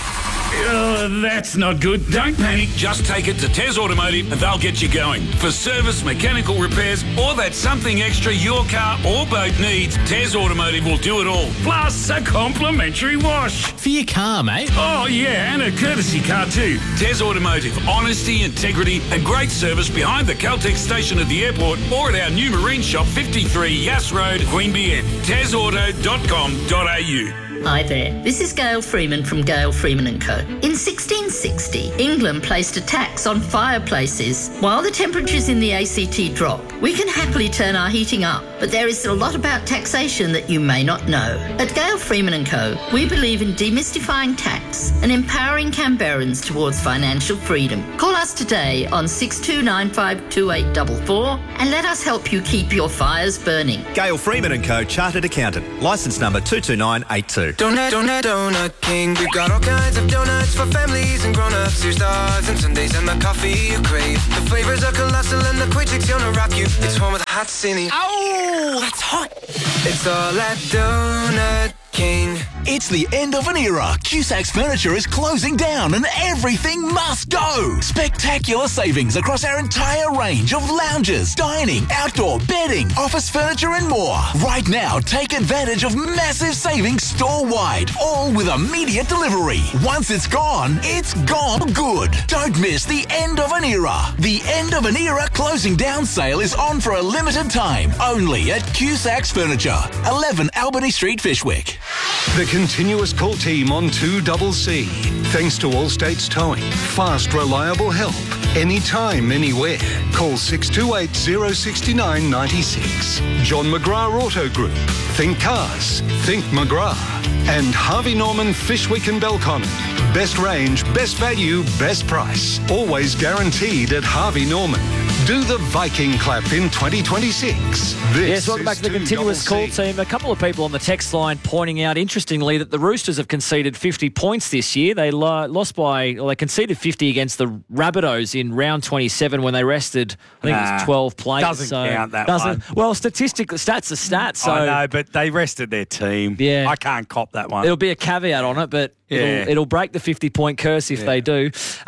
Speaker 19: that's not good. Don't panic. Just take it to Tez Automotive and they'll get you going. For service, mechanical repairs, or that something extra your car or boat needs, Tez Automotive will do it all. Plus a complimentary wash.
Speaker 20: For your car, mate.
Speaker 19: Oh, yeah, and a courtesy car too. Tez Automotive. Honesty, integrity, and great service behind the Caltex station at the airport or at our new marine shop, 53 Yass Road, Queanbeyan. TezAuto.com.au.
Speaker 20: Hi there, this is Gail Freeman from Gail Freeman & Co. In 1660, England placed a tax on fireplaces. While the temperatures in the ACT drop, we can happily turn our heating up, but there is a lot about taxation that you may not know. At Gail Freeman & Co, we believe in demystifying tax and empowering Canberrans towards financial freedom. Call us today on 62952844 and let us help you keep your fires burning.
Speaker 21: Gail Freeman & Co, Chartered Accountant, licence number 22982.
Speaker 22: Donut King. We've got all kinds of donuts for families and grown-ups. Your stars and Sundays and the coffee you crave. The flavours are colossal and the quick chick's gonna rock you. It's home with a hot cine. Oh, that's hot. It's all at Donut King.
Speaker 5: It's the end of an era. Cusac's Furniture is closing down and everything must go. Spectacular savings across our entire range of lounges, dining, outdoor, bedding, office furniture and more. Right now, take advantage of massive savings store-wide, all with immediate delivery. Once it's gone good. Don't miss the end of an era. The end of an era closing down sale is on for a limited time, only at Cusac's Furniture, 11 Albany Street, Fishwick.
Speaker 9: The continuous call team on 2CC. Thanks to Allstate's Towing. Fast, reliable help. Anytime, anywhere. Call 628 069 96. John McGrath Auto Group. Think cars. Think McGrath. And Harvey Norman Fishwick and Belconnen. Best range, best value, best price. Always guaranteed at Harvey Norman. Do the Viking clap in 2026.
Speaker 1: Yes, welcome back to the continuous call team. A couple of people on the text line pointing out, interestingly, that the Roosters have conceded 50 points this year. They they conceded 50 against the Rabbitohs in round 27 when they rested, I think it was 12 players.
Speaker 3: Doesn't count that one.
Speaker 1: Well, statistically, stats are stats. So
Speaker 3: I know, but they rested their team.
Speaker 1: Yeah.
Speaker 3: I can't cop that one.
Speaker 1: There'll be a caveat on it, but it'll break the 50-point curse if they do.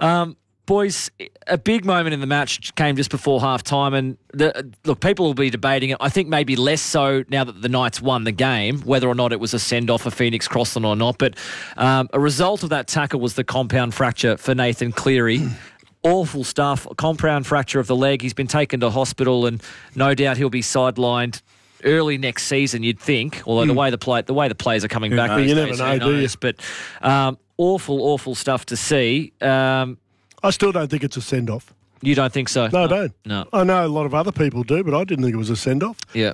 Speaker 1: Boys, a big moment in the match came just before half-time, and look, people will be debating it. I think maybe less so now that the Knights won the game, whether or not it was a send-off for Phoenix Crossland or not. But a result of that tackle was the compound fracture for Nathan Cleary. Awful stuff. Compound fracture of the leg. He's been taken to hospital, and no doubt he'll be sidelined early next season, you'd think, although the way the players are coming back these days, who knows. But awful stuff to see.
Speaker 2: I still don't think it's a send-off.
Speaker 1: You don't think so?
Speaker 2: No, I don't.
Speaker 1: No.
Speaker 2: I know a lot of other people do, but I didn't think it was a send-off.
Speaker 1: Yeah.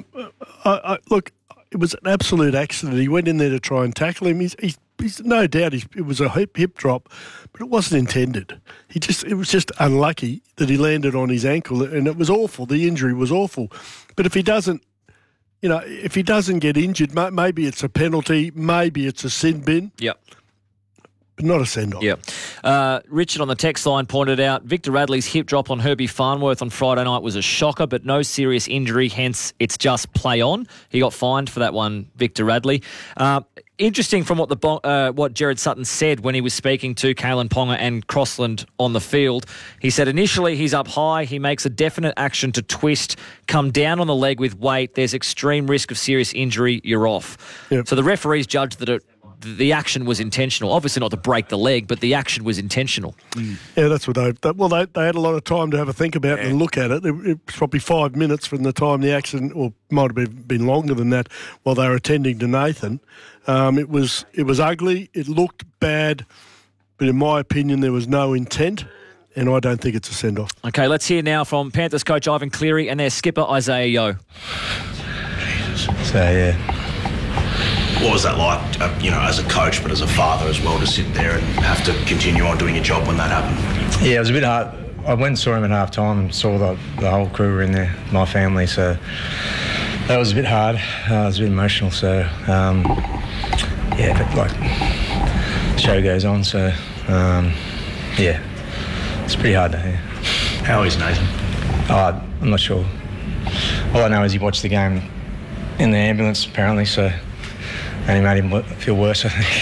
Speaker 2: Look, it was an absolute accident. He went in there to try and tackle him. He's no doubt it was a hip drop, but it wasn't intended. It was just unlucky that he landed on his ankle, and it was awful. The injury was awful. But if he doesn't get injured, maybe it's a penalty, maybe it's a sin bin.
Speaker 1: Yep.
Speaker 2: But not a send-off.
Speaker 1: Yeah. Richard on the text line pointed out Victor Radley's hip drop on Herbie Farnworth on Friday night was a shocker, but no serious injury, hence it's just play on. He got fined for that one, Victor Radley. Interesting from what Jared Sutton said when he was speaking to Kalen Ponga and Crossland on the field. He said initially he's up high, he makes a definite action to twist, come down on the leg with weight, there's extreme risk of serious injury, you're off. Yep. So the referees judged that the action was intentional. Obviously not to break the leg, but the action was intentional.
Speaker 2: Yeah, that's what they had a lot of time to have a think about and look at it. It was probably 5 minutes from the time the accident, or might have been longer than that, while they were attending to Nathan. It was ugly. It looked bad, but in my opinion, there was no intent, and I don't think it's a send-off.
Speaker 1: Okay, let's hear now from Panthers coach Ivan Cleary and their skipper Isaiah Yeo.
Speaker 23: So, yeah. What was that like, as a coach, but as a father as well, to sit there and have to continue on doing your job when that happened? Yeah, it was a bit hard. I went and saw him at half-time and saw the whole crew were in there, my family, so that was a bit hard. It was a bit emotional, so, but, the show goes on, so, it's pretty hard to hear. How is Nathan? I'm not sure. All I know is he watched the game in the ambulance, apparently, so... And he made him feel worse, I think.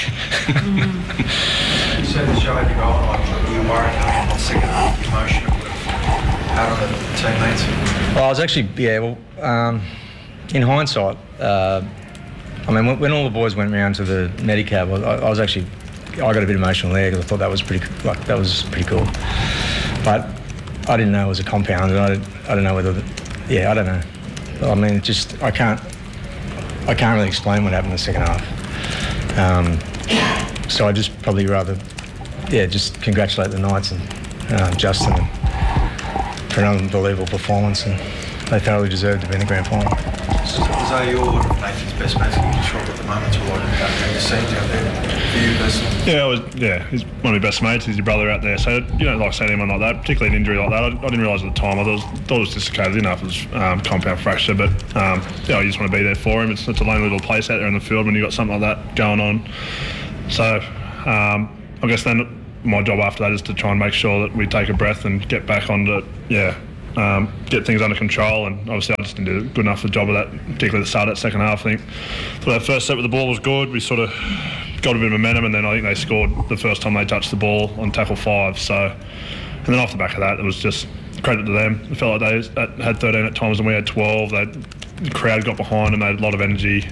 Speaker 23: You said the show had to go on, you were worried about the second half emotion out of the teammates? Well, I was actually, in hindsight, when all the boys went round to the Medicab, I got a bit emotional there because I thought that was pretty cool. But I didn't know it was a compound, and I don't know whether, I don't know. I mean, I can't really explain what happened in the second half. So I just probably rather, just congratulate the Knights and Justin for an unbelievable performance, and they thoroughly deserved to be in the grand final. So is that your Nathan's best mates in the shop at the moment, or what have you seen out there for you personally?
Speaker 4: He's one of my best mates. He's your brother out there. So you don't like seeing anyone like that, particularly an injury like that. I didn't realise at the time. I thought it was dislocated. I didn't know if it was compound fracture, but you just want to be there for him. It's a lonely little place out there in the field when you've got something like that going on. So I guess then my job after that is to try and make sure that we take a breath and get back on to get things under control, and obviously I just didn't do a good enough of a job of that, particularly the start of that second half. I think that first set with the ball was good. We sort of got a bit of momentum, and then I think they scored the first time they touched the ball on tackle 5. So, and then off the back of that, it was just credit to them. It felt like they had 13 at times and we had 12. The crowd got behind and they had a lot of energy.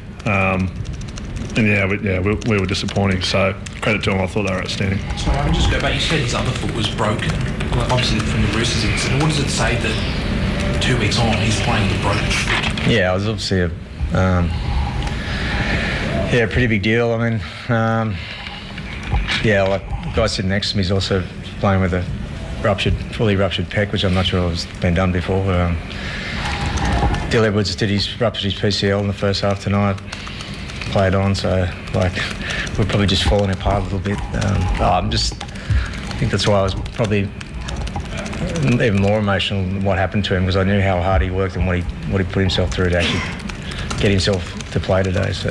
Speaker 4: We were disappointing. So credit to them. I thought they were outstanding.
Speaker 6: So I can just go back. You said his other foot was broken, obviously from the Roosters incident. What does it say that 2 weeks on he's playing with a broken foot?
Speaker 23: Yeah, it was obviously a pretty big deal. I mean, like the guy sitting next to me is also playing with a fully ruptured pec, which I'm not sure has been done before. Dill Edwards ruptured his PCL in the first half tonight. Played on, so we're probably just falling apart a little bit. I think that's why I was probably even more emotional than what happened to him, because I knew how hard he worked and what he put himself through to actually get himself to play today. So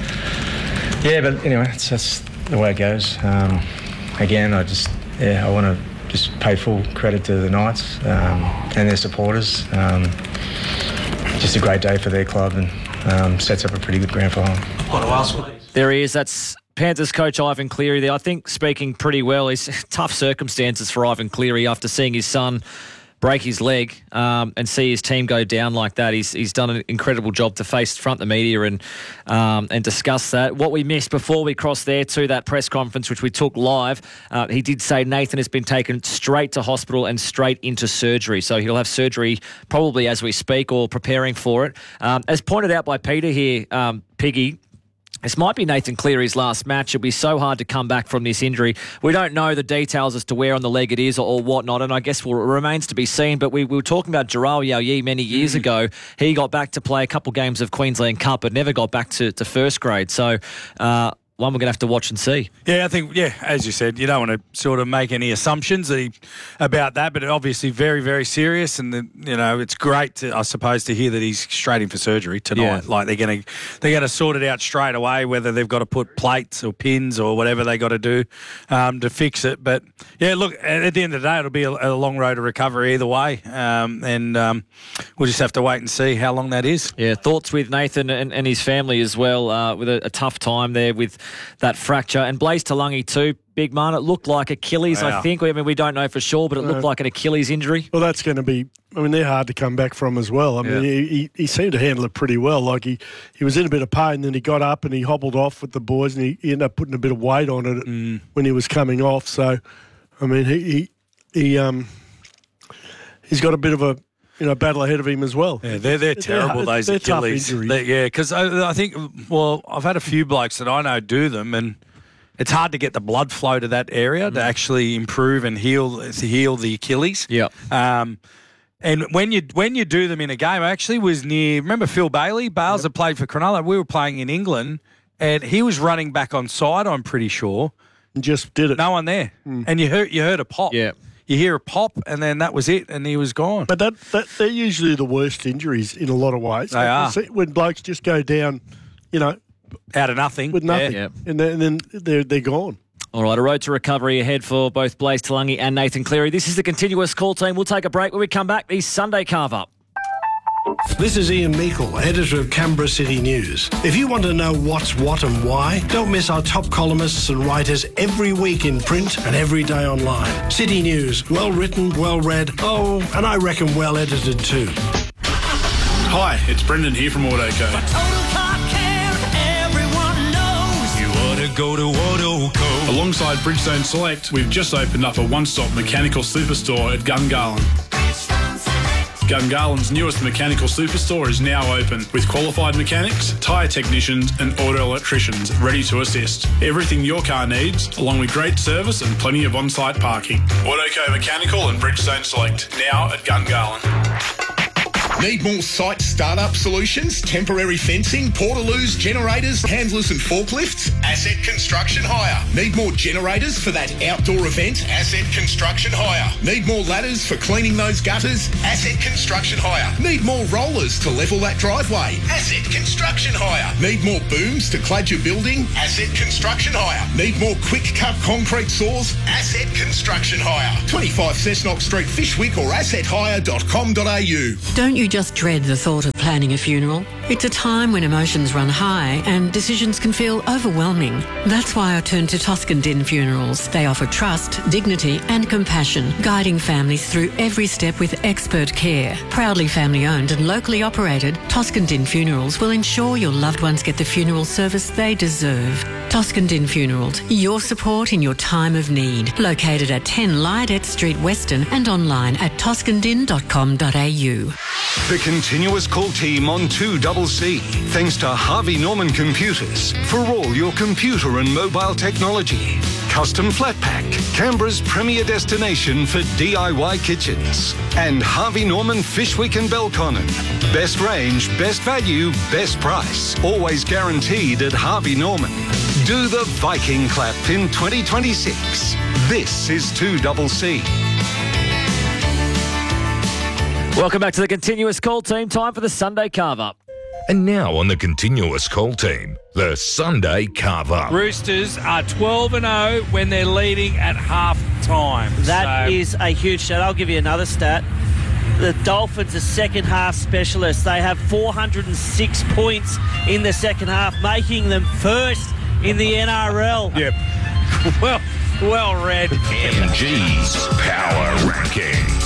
Speaker 23: but anyway, that's the way it goes. Again, I want to just pay full credit to the Knights and their supporters. Just a great day for their club, and sets up a pretty good grand final.
Speaker 1: There he is. That's Panthers coach Ivan Cleary there. I think speaking pretty well. It's tough circumstances for Ivan Cleary after seeing his son break his leg and see his team go down like that. He's done an incredible job to front the media and discuss that. What we missed before we crossed there to that press conference, which we took live, he did say Nathan has been taken straight to hospital and straight into surgery. So he'll have surgery probably as we speak or preparing for it. As pointed out by Peter here, Piggy, this might be Nathan Cleary's last match. It'll be so hard to come back from this injury. We don't know the details as to where on the leg it is or whatnot, and I guess it remains to be seen. But we were talking about Jarrell Yao many years ago. He got back to play a couple games of Queensland Cup, but never got back to first grade. So one we're going to have to watch and see.
Speaker 3: Yeah, I think, as you said, you don't want to sort of make any assumptions about that, but obviously very, very serious. And, it's great, I suppose, to hear that he's straight in for surgery tonight. Yeah. Like they're going to sort it out straight away, whether they've got to put plates or pins or whatever they got to do to fix it. But, look, at the end of the day, it'll be a long road to recovery either way. And we'll just have to wait and see how long that is.
Speaker 1: Yeah, thoughts with Nathan and his family as well, with a tough time there with that fracture. And Blaise Talangi too, big man. It looked like Achilles, I think. I mean, we don't know for sure, but it looked like an Achilles injury.
Speaker 2: Well, that's going to be, they're hard to come back from as well. I mean, he seemed to handle it pretty well. Like he was in a bit of pain, then he got up and he hobbled off with the boys, and he ended up putting a bit of weight on it when he was coming off. So, I mean, he's got a bit of a battle ahead of him as well.
Speaker 3: Yeah, they're terrible, those Achilles.
Speaker 2: Tough injuries.
Speaker 3: Because I think, I've had a few blokes that I know do them, and it's hard to get the blood flow to that area to actually improve and heal the Achilles.
Speaker 1: Yeah.
Speaker 3: And when you do them in a game, I actually was near, remember Phil Bailey? Bales had played for Cronulla. We were playing in England, and he was running back on side, I'm pretty sure.
Speaker 2: And just did it.
Speaker 3: No one there. And you heard a pop.
Speaker 1: Yeah.
Speaker 3: You hear a pop, and then that was it, and he was gone.
Speaker 2: But they're usually the worst injuries in a lot of ways.
Speaker 3: They are.
Speaker 2: When blokes just go down,
Speaker 3: out of nothing.
Speaker 2: With nothing.
Speaker 1: Yeah.
Speaker 2: And then they're gone.
Speaker 1: All right, a road to recovery ahead for both Blaise Talangi and Nathan Cleary. This is the continuous call team. We'll take a break. When we come back, the Sunday carve-up.
Speaker 7: This is Ian Meikle, editor of Canberra City News. If you want to know what's what and why, don't miss our top columnists and writers every week in print and every day online. City News, well written, well read, and I reckon well edited too.
Speaker 24: Hi, it's Brendan here from AutoCo.
Speaker 19: Go to AutoCo.
Speaker 24: Alongside Bridgestone Select, we've just opened up a one-stop mechanical superstore at Gungahlin. Gungahlon's newest mechanical superstore is now open with qualified mechanics, tyre technicians and auto electricians ready to assist. Everything your car needs, along with great service and plenty of on-site parking. Autoco Mechanical and Bridgestone Select, now at Gungahlon.
Speaker 8: Need more site startup solutions, temporary fencing, portaloos, generators, handlers and forklifts? Asset Construction Hire. Need more generators for that outdoor event? Asset Construction Hire. Need more ladders for cleaning those gutters? Asset Construction Hire. Need more rollers to level that driveway? Asset Construction Hire. Need more booms to clad your building? Asset Construction Hire. Need more quick cut concrete saws? Asset Construction Hire. 25 Cessnock Street, Fishwick or assethire.com.au.
Speaker 10: Don't you just dread the thought of planning a funeral? It's a time when emotions run high and decisions can feel overwhelming. That's why I turn to Toscan Din Funerals. They offer trust, dignity and compassion, guiding families through every step with expert care. Proudly family owned and locally operated, Toscan Din Funerals will ensure your loved ones get the funeral service they deserve. Toscan Din Funerals, your support in your time of need. Located at 10 Lydet Street, Weston and online at toscandin.com.au.
Speaker 9: The continuous call team on 2CC. Thanks to Harvey Norman Computers for all your computer and mobile technology. Custom Flat Pack, Canberra's premier destination for DIY kitchens. And Harvey Norman Fishwick and Belconnen. Best range, best value, best price. Always guaranteed at Harvey Norman. Do the Viking clap in 2026. This is 2CC.
Speaker 1: Welcome back to the Continuous Call Team. Time for the Sunday Carve-Up.
Speaker 11: And now on the Continuous Call Team, the Sunday Carve-Up.
Speaker 3: Roosters are 12-0 when they're leading at half-time.
Speaker 12: That is a huge stat. I'll give you another stat. The Dolphins are second-half specialists. They have 406 points in the second half, making them first in the NRL.
Speaker 11: Yep.
Speaker 3: Well read.
Speaker 11: MG's Power Rankings.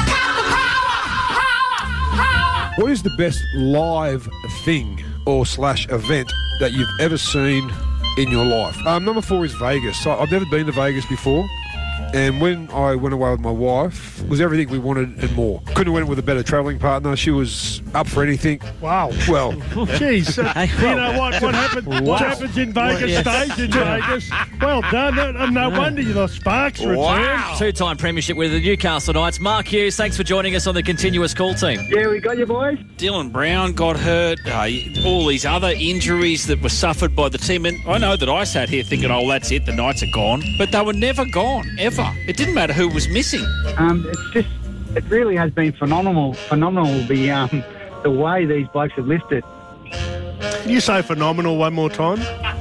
Speaker 25: What is the best live thing or / event that you've ever seen in your life? Number 4 is Vegas. So I've never been to Vegas before. And when I went away with my wife, it was everything we wanted and more. Couldn't have went with a better travelling partner. She was up for anything.
Speaker 2: Wow.
Speaker 25: Well.
Speaker 2: Jeez. You know what happens?
Speaker 25: Wow.
Speaker 2: What happens in Vegas stays in Vegas. Well done. No wonder the Sparks return.
Speaker 1: Two-time premiership with the Newcastle Knights. Mark Hughes, thanks for joining us on the Continuous Call Team.
Speaker 26: Yeah, we got you, boys.
Speaker 27: Dylan Brown got hurt. All these other injuries that were suffered by the team. And I know that I sat here thinking, oh, that's it, the Knights are gone. But they were never gone, ever. It didn't matter who was missing.
Speaker 26: It really has been phenomenal the way these blokes have lifted.
Speaker 2: Can you say phenomenal one more time?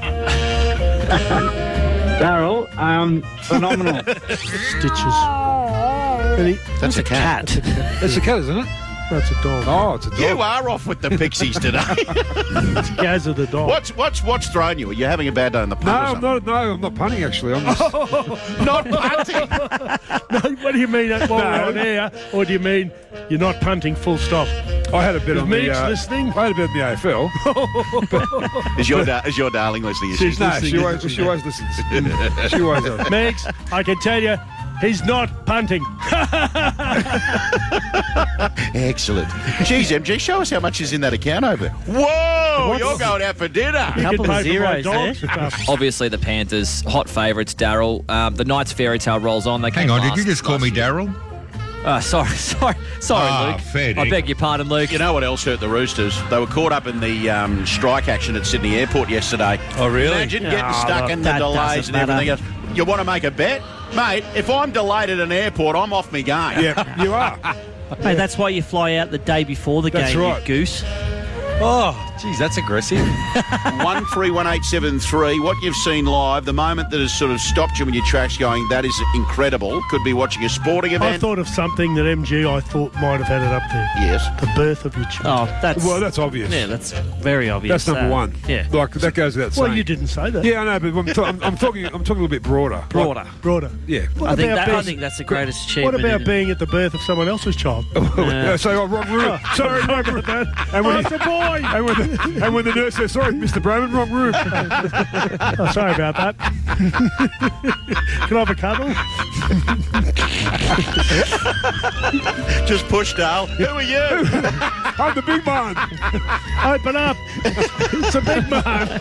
Speaker 26: Darryl, phenomenal.
Speaker 2: Stitches.
Speaker 28: That's a cat.
Speaker 25: That's a cat, isn't it?
Speaker 2: That's a dog.
Speaker 25: Oh, it's a dog.
Speaker 28: You are off with the pixies today.
Speaker 2: It's Gazza the dog.
Speaker 28: What's thrown you? Are you having a bad day on the punt?
Speaker 25: No, I'm not punting actually. I'm just...
Speaker 28: Not punting.
Speaker 2: No, what do you mean while we're on air? Or do you mean you're not punting full stop?
Speaker 25: I had a bit on the
Speaker 2: listening.
Speaker 25: I had a bit in the AFL.
Speaker 28: Is your darling listening?
Speaker 25: She always listens. She always does.
Speaker 2: Megs, I can tell you, he's not punting.
Speaker 28: Excellent. Geez, MG, show us how much is in that account over there. Whoa, you're going out for dinner.
Speaker 12: A couple of zeros there.
Speaker 1: Obviously, the Panthers, hot favourites, Darryl. The Knights fairy tale rolls on.
Speaker 11: Hang on, did you just call me Darryl?
Speaker 1: Sorry, Luke.
Speaker 11: Fair
Speaker 1: I beg your pardon, Luke.
Speaker 28: You know what else hurt the Roosters? They were caught up in the strike action at Sydney Airport yesterday.
Speaker 25: Oh, really?
Speaker 28: Imagine getting stuck in the delays and everything else. You want to make a bet? Mate, if I'm delayed at an airport, I'm off my game.
Speaker 25: Yeah, you are.
Speaker 12: Hey, that's why you fly out the day before the game,
Speaker 25: right.
Speaker 12: you goose.
Speaker 3: Oh, geez, that's aggressive.
Speaker 28: 131873. What you've seen live, the moment that has sort of stopped you in your tracks going, that is incredible. Could be watching a sporting event.
Speaker 2: I thought of something that MG I thought might have had it up there.
Speaker 28: Yes.
Speaker 2: The birth of your child.
Speaker 12: Oh, that's
Speaker 25: obvious.
Speaker 12: Yeah, that's very obvious.
Speaker 25: That's number one.
Speaker 12: Yeah.
Speaker 25: Like, that goes without saying.
Speaker 2: Well, you didn't say that.
Speaker 25: Yeah, I know, but I'm talking a little bit broader.
Speaker 12: Broader.
Speaker 25: Yeah.
Speaker 12: I think that's the greatest achievement.
Speaker 2: What about being at the birth of someone else's child?
Speaker 25: So, wrong room. Sorry,
Speaker 2: about that.
Speaker 25: And when
Speaker 2: it's a boy.
Speaker 25: And when the nurse says, sorry, Mr. Broman, wrong room.
Speaker 2: Oh, sorry about that. Can I have a cuddle?
Speaker 28: Just push, Dale. Who are you?
Speaker 25: I'm the big man.
Speaker 2: Open up. It's a big man.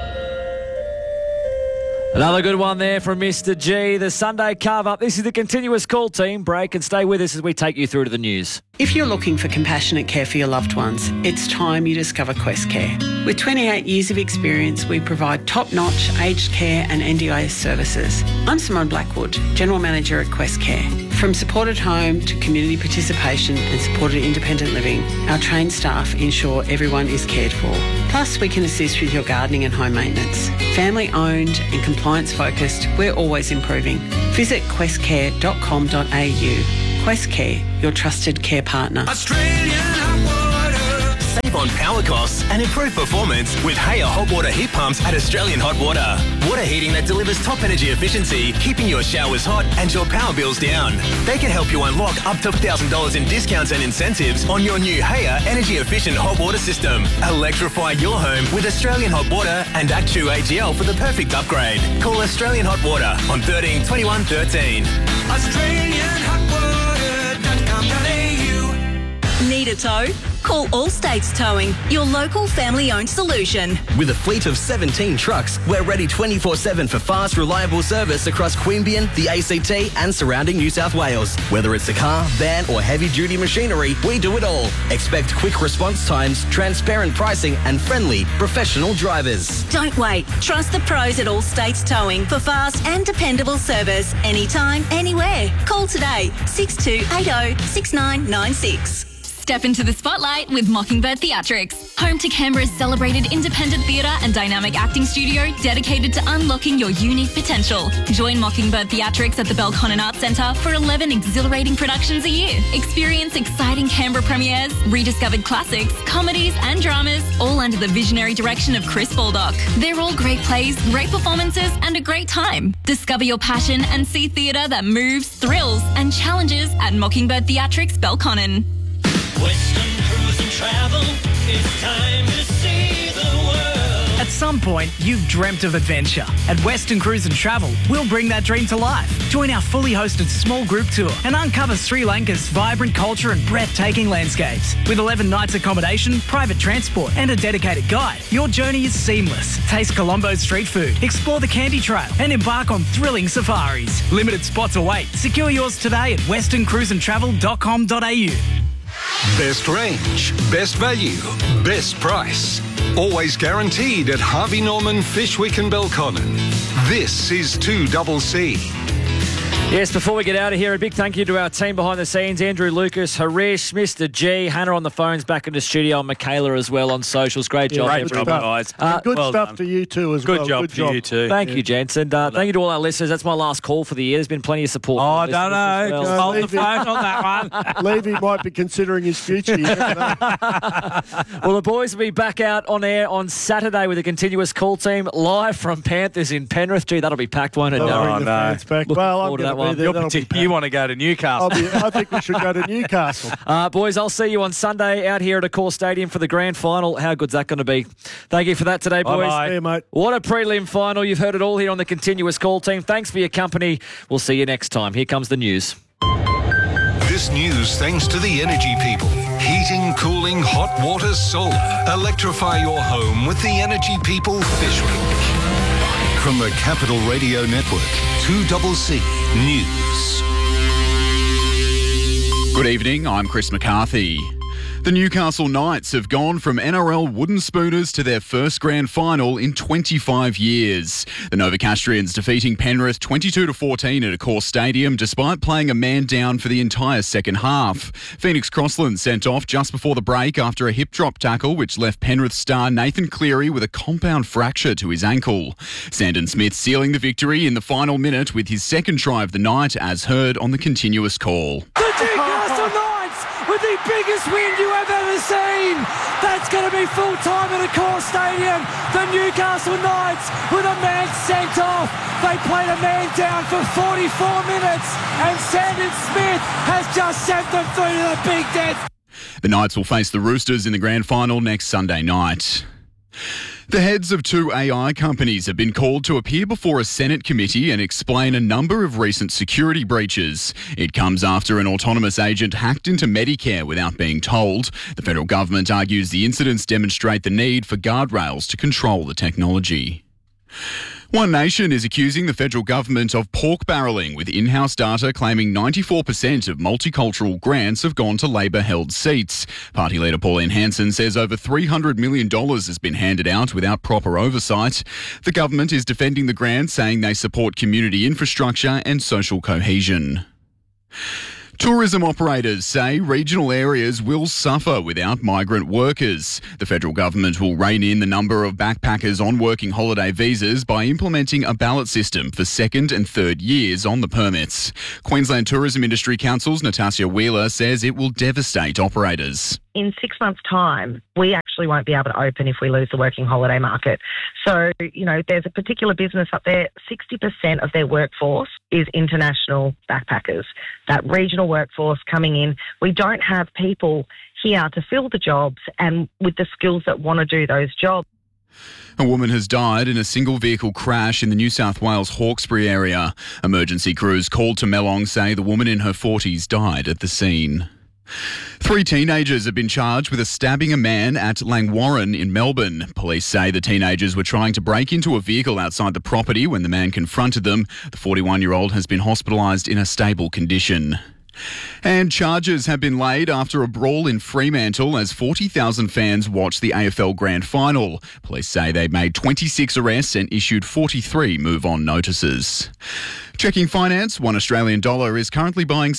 Speaker 1: Another good one there from Mr. G. The Sunday carve-up. This is the Continuous Call team. Break and stay with us as we take you through to the news.
Speaker 13: If you're looking for compassionate care for your loved ones, it's time you discover Quest Care. With 28 years of experience, we provide top-notch aged care and NDIS services. I'm Simone Blackwood, General Manager at Quest Care. From supported home to community participation and supported independent living, our trained staff ensure everyone is cared for. Plus, we can assist with your gardening and home maintenance. Family-owned and compliance-focused, we're always improving. Visit questcare.com.au. Quest Care, your trusted care partner.
Speaker 14: Save on power costs and improve performance with Haya hot water heat pumps at Australian Hot Water. Water heating that delivers top energy efficiency, keeping your showers hot and your power bills down. They can help you unlock up to $1,000 in discounts and incentives on your new Haya energy efficient hot water system. Electrify your home with Australian Hot Water and Actu AGL for the perfect upgrade. Call Australian Hot Water on 13 21 13.
Speaker 15: AustralianHotWater.com.au. Need a tow? Call All States Towing, your local family-owned solution.
Speaker 14: With a fleet of 17 trucks, we're ready 24/7 for fast, reliable service across Queanbeyan, the ACT and surrounding New South Wales. Whether it's a car, van or heavy-duty machinery, we do it all. Expect quick response times, transparent pricing and friendly, professional drivers.
Speaker 15: Don't wait. Trust the pros at All States Towing for fast and dependable service anytime, anywhere. Call today, 6280 6996.
Speaker 16: Step into the spotlight with Mockingbird Theatrics, home to Canberra's celebrated independent theatre and dynamic acting studio dedicated to unlocking your unique potential. Join Mockingbird Theatrics at the Belconnen Arts Centre for 11 exhilarating productions a year. Experience exciting Canberra premieres, rediscovered classics, comedies and dramas, all under the visionary direction of Chris Baldock. They're all great plays, great performances and a great time. Discover your passion and see theatre that moves, thrills and challenges at Mockingbird Theatrics Belconnen.
Speaker 17: Western Cruise and Travel, it's time to see the world.
Speaker 18: At some point, you've dreamt of adventure. At Western Cruise and Travel, we'll bring that dream to life. Join our fully hosted small group tour and uncover Sri Lanka's vibrant culture and breathtaking landscapes. With 11 nights accommodation, private transport and a dedicated guide, your journey is seamless. Taste Colombo's street food, explore the Candy Trail and embark on thrilling safaris. Limited spots await. Secure yours today at westerncruiseandtravel.com.au.
Speaker 9: Best range, best value, best price. Always guaranteed at Harvey Norman, Fishwick and Belconnen. This is 2CC.
Speaker 1: Yes, before we get out of here, a big thank you to our team behind the scenes, Andrew Lucas, Harish, Mr. G, Hannah on the phones back in the studio, and Michaela as well on socials. Great job,
Speaker 2: everyone.
Speaker 1: guys.
Speaker 2: Good stuff to you too as well.
Speaker 3: Good job for you too.
Speaker 1: Thank you, gents. And thank you to all our listeners. That's my last call for the year. There's been plenty of support.
Speaker 3: Oh, I don't know. Just hold the phone on that one.
Speaker 2: Levy might be considering his future. You never know.
Speaker 1: Well, the boys will be back out on air on Saturday with a Continuous Call team live from Panthers in Penrith. Gee, that'll be packed, won't it, Darren?
Speaker 2: Back. Well, I'm going to be there.
Speaker 3: You want to go to Newcastle.
Speaker 2: I think we should go to Newcastle.
Speaker 1: Boys, I'll see you on Sunday out here at Accor Stadium for the grand final. How good's that going to be? Thank you for that today, boys.
Speaker 2: Bye-bye. See you, mate.
Speaker 1: What a prelim final. You've heard it all here on the Continuous Call team. Thanks for your company. We'll see you next time. Here comes the news.
Speaker 9: This news thanks to the energy people. Heating, cooling, hot water, solar. Electrify your home with the energy people Fishwick. From the Capital Radio Network, 2CC News.
Speaker 20: Good evening, I'm Chris McCarthy. The Newcastle Knights have gone from NRL wooden spooners to their first grand final in 25 years. The Novocastrians defeating Penrith 22-14 at Accor Stadium despite playing a man down for the entire second half. Phoenix Crossland sent off just before the break after a hip drop tackle which left Penrith star Nathan Cleary with a compound fracture to his ankle. Sandon Smith sealing the victory in the final minute with his second try of the night as heard on the Continuous Call.
Speaker 17: The Newcastle Knights with the biggest win you have ever seen. That's going to be full time at Accor Stadium. The Newcastle Knights with a man sent off. They played a man down for 44 minutes and Sandon Smith has just sent them through to the big death.
Speaker 20: The Knights will face the Roosters in the grand final next Sunday night. The heads of 2 AI companies have been called to appear before a Senate committee and explain a number of recent security breaches. It comes after an autonomous agent hacked into Medicare without being told. The federal government argues the incidents demonstrate the need for guardrails to control the technology. One Nation is accusing the federal government of pork barrelling, with in-house data claiming 94% of multicultural grants have gone to Labor-held seats. Party leader Pauline Hanson says over $300 million has been handed out without proper oversight. The government is defending the grants, saying they support community infrastructure and social cohesion. Tourism operators say regional areas will suffer without migrant workers. The federal government will rein in the number of backpackers on working holiday visas by implementing a ballot system for second and third years on the permits. Queensland Tourism Industry Council's Natasha Wheeler says it will devastate operators.
Speaker 4: In 6 months' time, we actually won't be able to open if we lose the working holiday market. So, there's a particular business up there, 60% of their workforce is international backpackers. That regional workforce coming in, we don't have people here to fill the jobs and with the skills that want to do those jobs.
Speaker 20: A woman has died in a single-vehicle crash in the New South Wales Hawkesbury area. Emergency crews called to Melong say the woman in her 40s died at the scene. 3 teenagers have been charged with stabbing a man at Langwarrin in Melbourne. Police say the teenagers were trying to break into a vehicle outside the property when the man confronted them. The 41-year-old has been hospitalised in a stable condition. And charges have been laid after a brawl in Fremantle as 40,000 fans watched the AFL Grand Final. Police say they made 26 arrests and issued 43 move-on notices. Checking finance, $1 Australian dollar is currently buying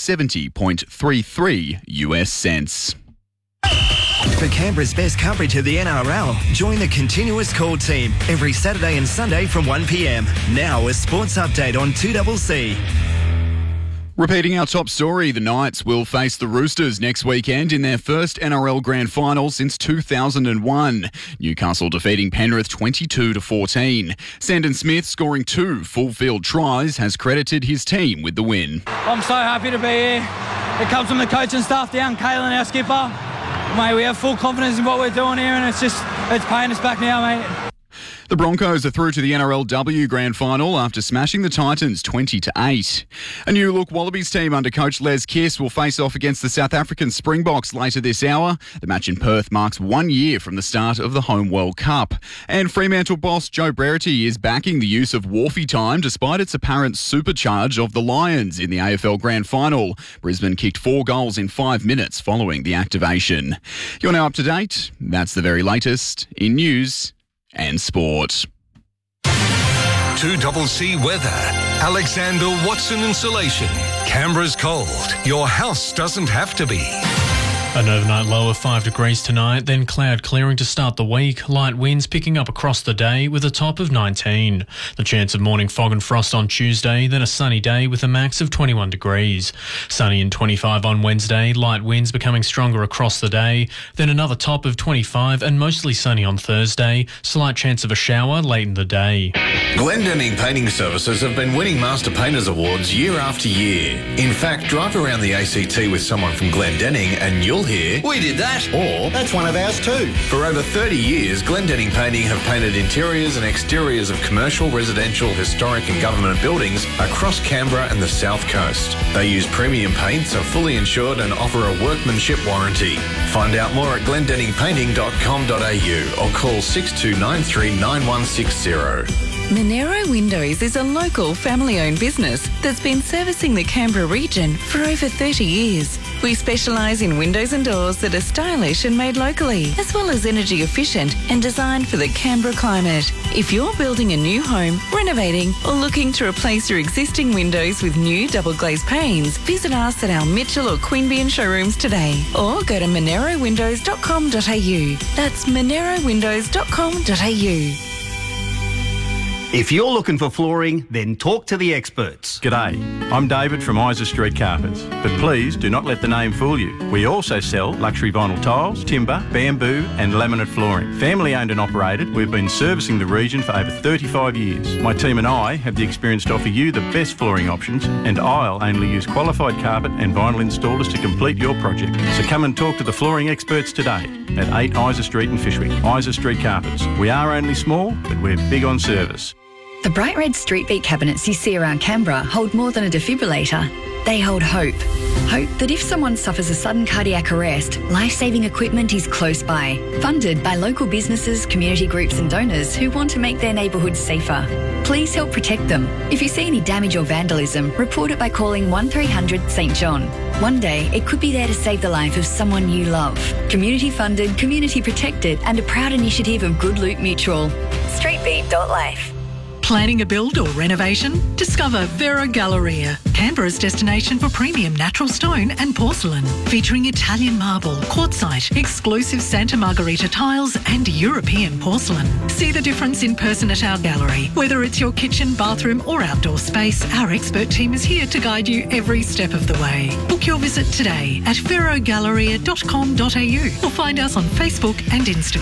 Speaker 20: 70.33 US cents.
Speaker 5: For Canberra's best coverage of the NRL, join the Continuous Call team every Saturday and Sunday from 1 p.m. Now a sports update on 2CC.
Speaker 20: Repeating our top story, the Knights will face the Roosters next weekend in their first NRL Grand Final since 2001. Newcastle defeating Penrith 22-14. Sandon Smith, scoring 2 full-field tries, has credited his team with the win.
Speaker 6: I'm so happy to be here. It comes from the coaching staff down, Kalen, our skipper. Mate, we have full confidence in what we're doing here, and it's paying us back now, mate.
Speaker 20: The Broncos are through to the NRLW Grand Final after smashing the Titans 20-8. A new look Wallabies team under coach Les Kiss will face off against the South African Springboks later this hour. The match in Perth marks 1 year from the start of the home World Cup. And Fremantle boss Joe Brereton is backing the use of Wharfie time despite its apparent supercharge of the Lions in the AFL Grand Final. Brisbane kicked 4 goals in 5 minutes following the activation. You're now up to date. That's the very latest in news and sport.
Speaker 11: 2CC weather. Alexander Watson Insulation. Canberra's cold. Your house doesn't have to be.
Speaker 7: An overnight low of 5 degrees tonight, then cloud clearing to start the week. Light winds picking up across the day with a top of 19. The chance of morning fog and frost on Tuesday, then a sunny day with a max of 21 degrees. Sunny and 25 on Wednesday, light winds becoming stronger across the day. Then another top of 25 and mostly sunny on Thursday. Slight chance of a shower late in the day.
Speaker 19: Glendenning Painting Services have been winning Master Painters Awards year after year. In fact, drive around the ACT with someone from Glendenning and you'll hear, "We did that," or "That's one of ours too." For over 30 years, Glendenning Painting have painted interiors and exteriors of commercial, residential, historic and government buildings across Canberra and the South Coast. They use premium paints, are fully insured and offer a workmanship warranty. Find out more at glendenningpainting.com.au or call 6293 9160.
Speaker 21: Monero Windows is a local family-owned business that's been servicing the Canberra region for over 30 years. We specialise in windows and doors that are stylish and made locally, as well as energy efficient and designed for the Canberra climate. If you're building a new home, renovating or looking to replace your existing windows with new double glazed panes, visit us at our Mitchell or Queanbeyan showrooms today or go to monerowindows.com.au. That's monerowindows.com.au.
Speaker 8: If you're looking for flooring, then talk to the experts.
Speaker 28: G'day, I'm David from Isa Street Carpets, but please do not let the name fool you. We also sell luxury vinyl tiles, timber, bamboo and laminate flooring. Family owned and operated, we've been servicing the region for over 35 years. My team and I have the experience to offer you the best flooring options, and I'll only use qualified carpet and vinyl installers to complete your project. So come and talk to the flooring experts today at 8 Isa Street in Fishwick. Isa Street Carpets. We are only small, but we're big on service.
Speaker 10: The bright red Street Beat cabinets you see around Canberra hold more than a defibrillator. They hold hope. Hope that if someone suffers a sudden cardiac arrest, life-saving equipment is close by. Funded by local businesses, community groups and donors who want to make their neighbourhoods safer. Please help protect them. If you see any damage or vandalism, report it by calling 1300 St John. One day, it could be there to save the life of someone you love. Community funded, community protected and a proud initiative of Good Loot Mutual. Streetbeat.life.
Speaker 12: Planning a build or renovation? Discover Vero Galleria, Canberra's destination for premium natural stone and porcelain. Featuring Italian marble, quartzite, exclusive Santa Margherita tiles and European porcelain. See the difference in person at our gallery. Whether it's your kitchen, bathroom or outdoor space, our expert team is here to guide you every step of the way. Book your visit today at verogalleria.com.au or find us on Facebook and Instagram.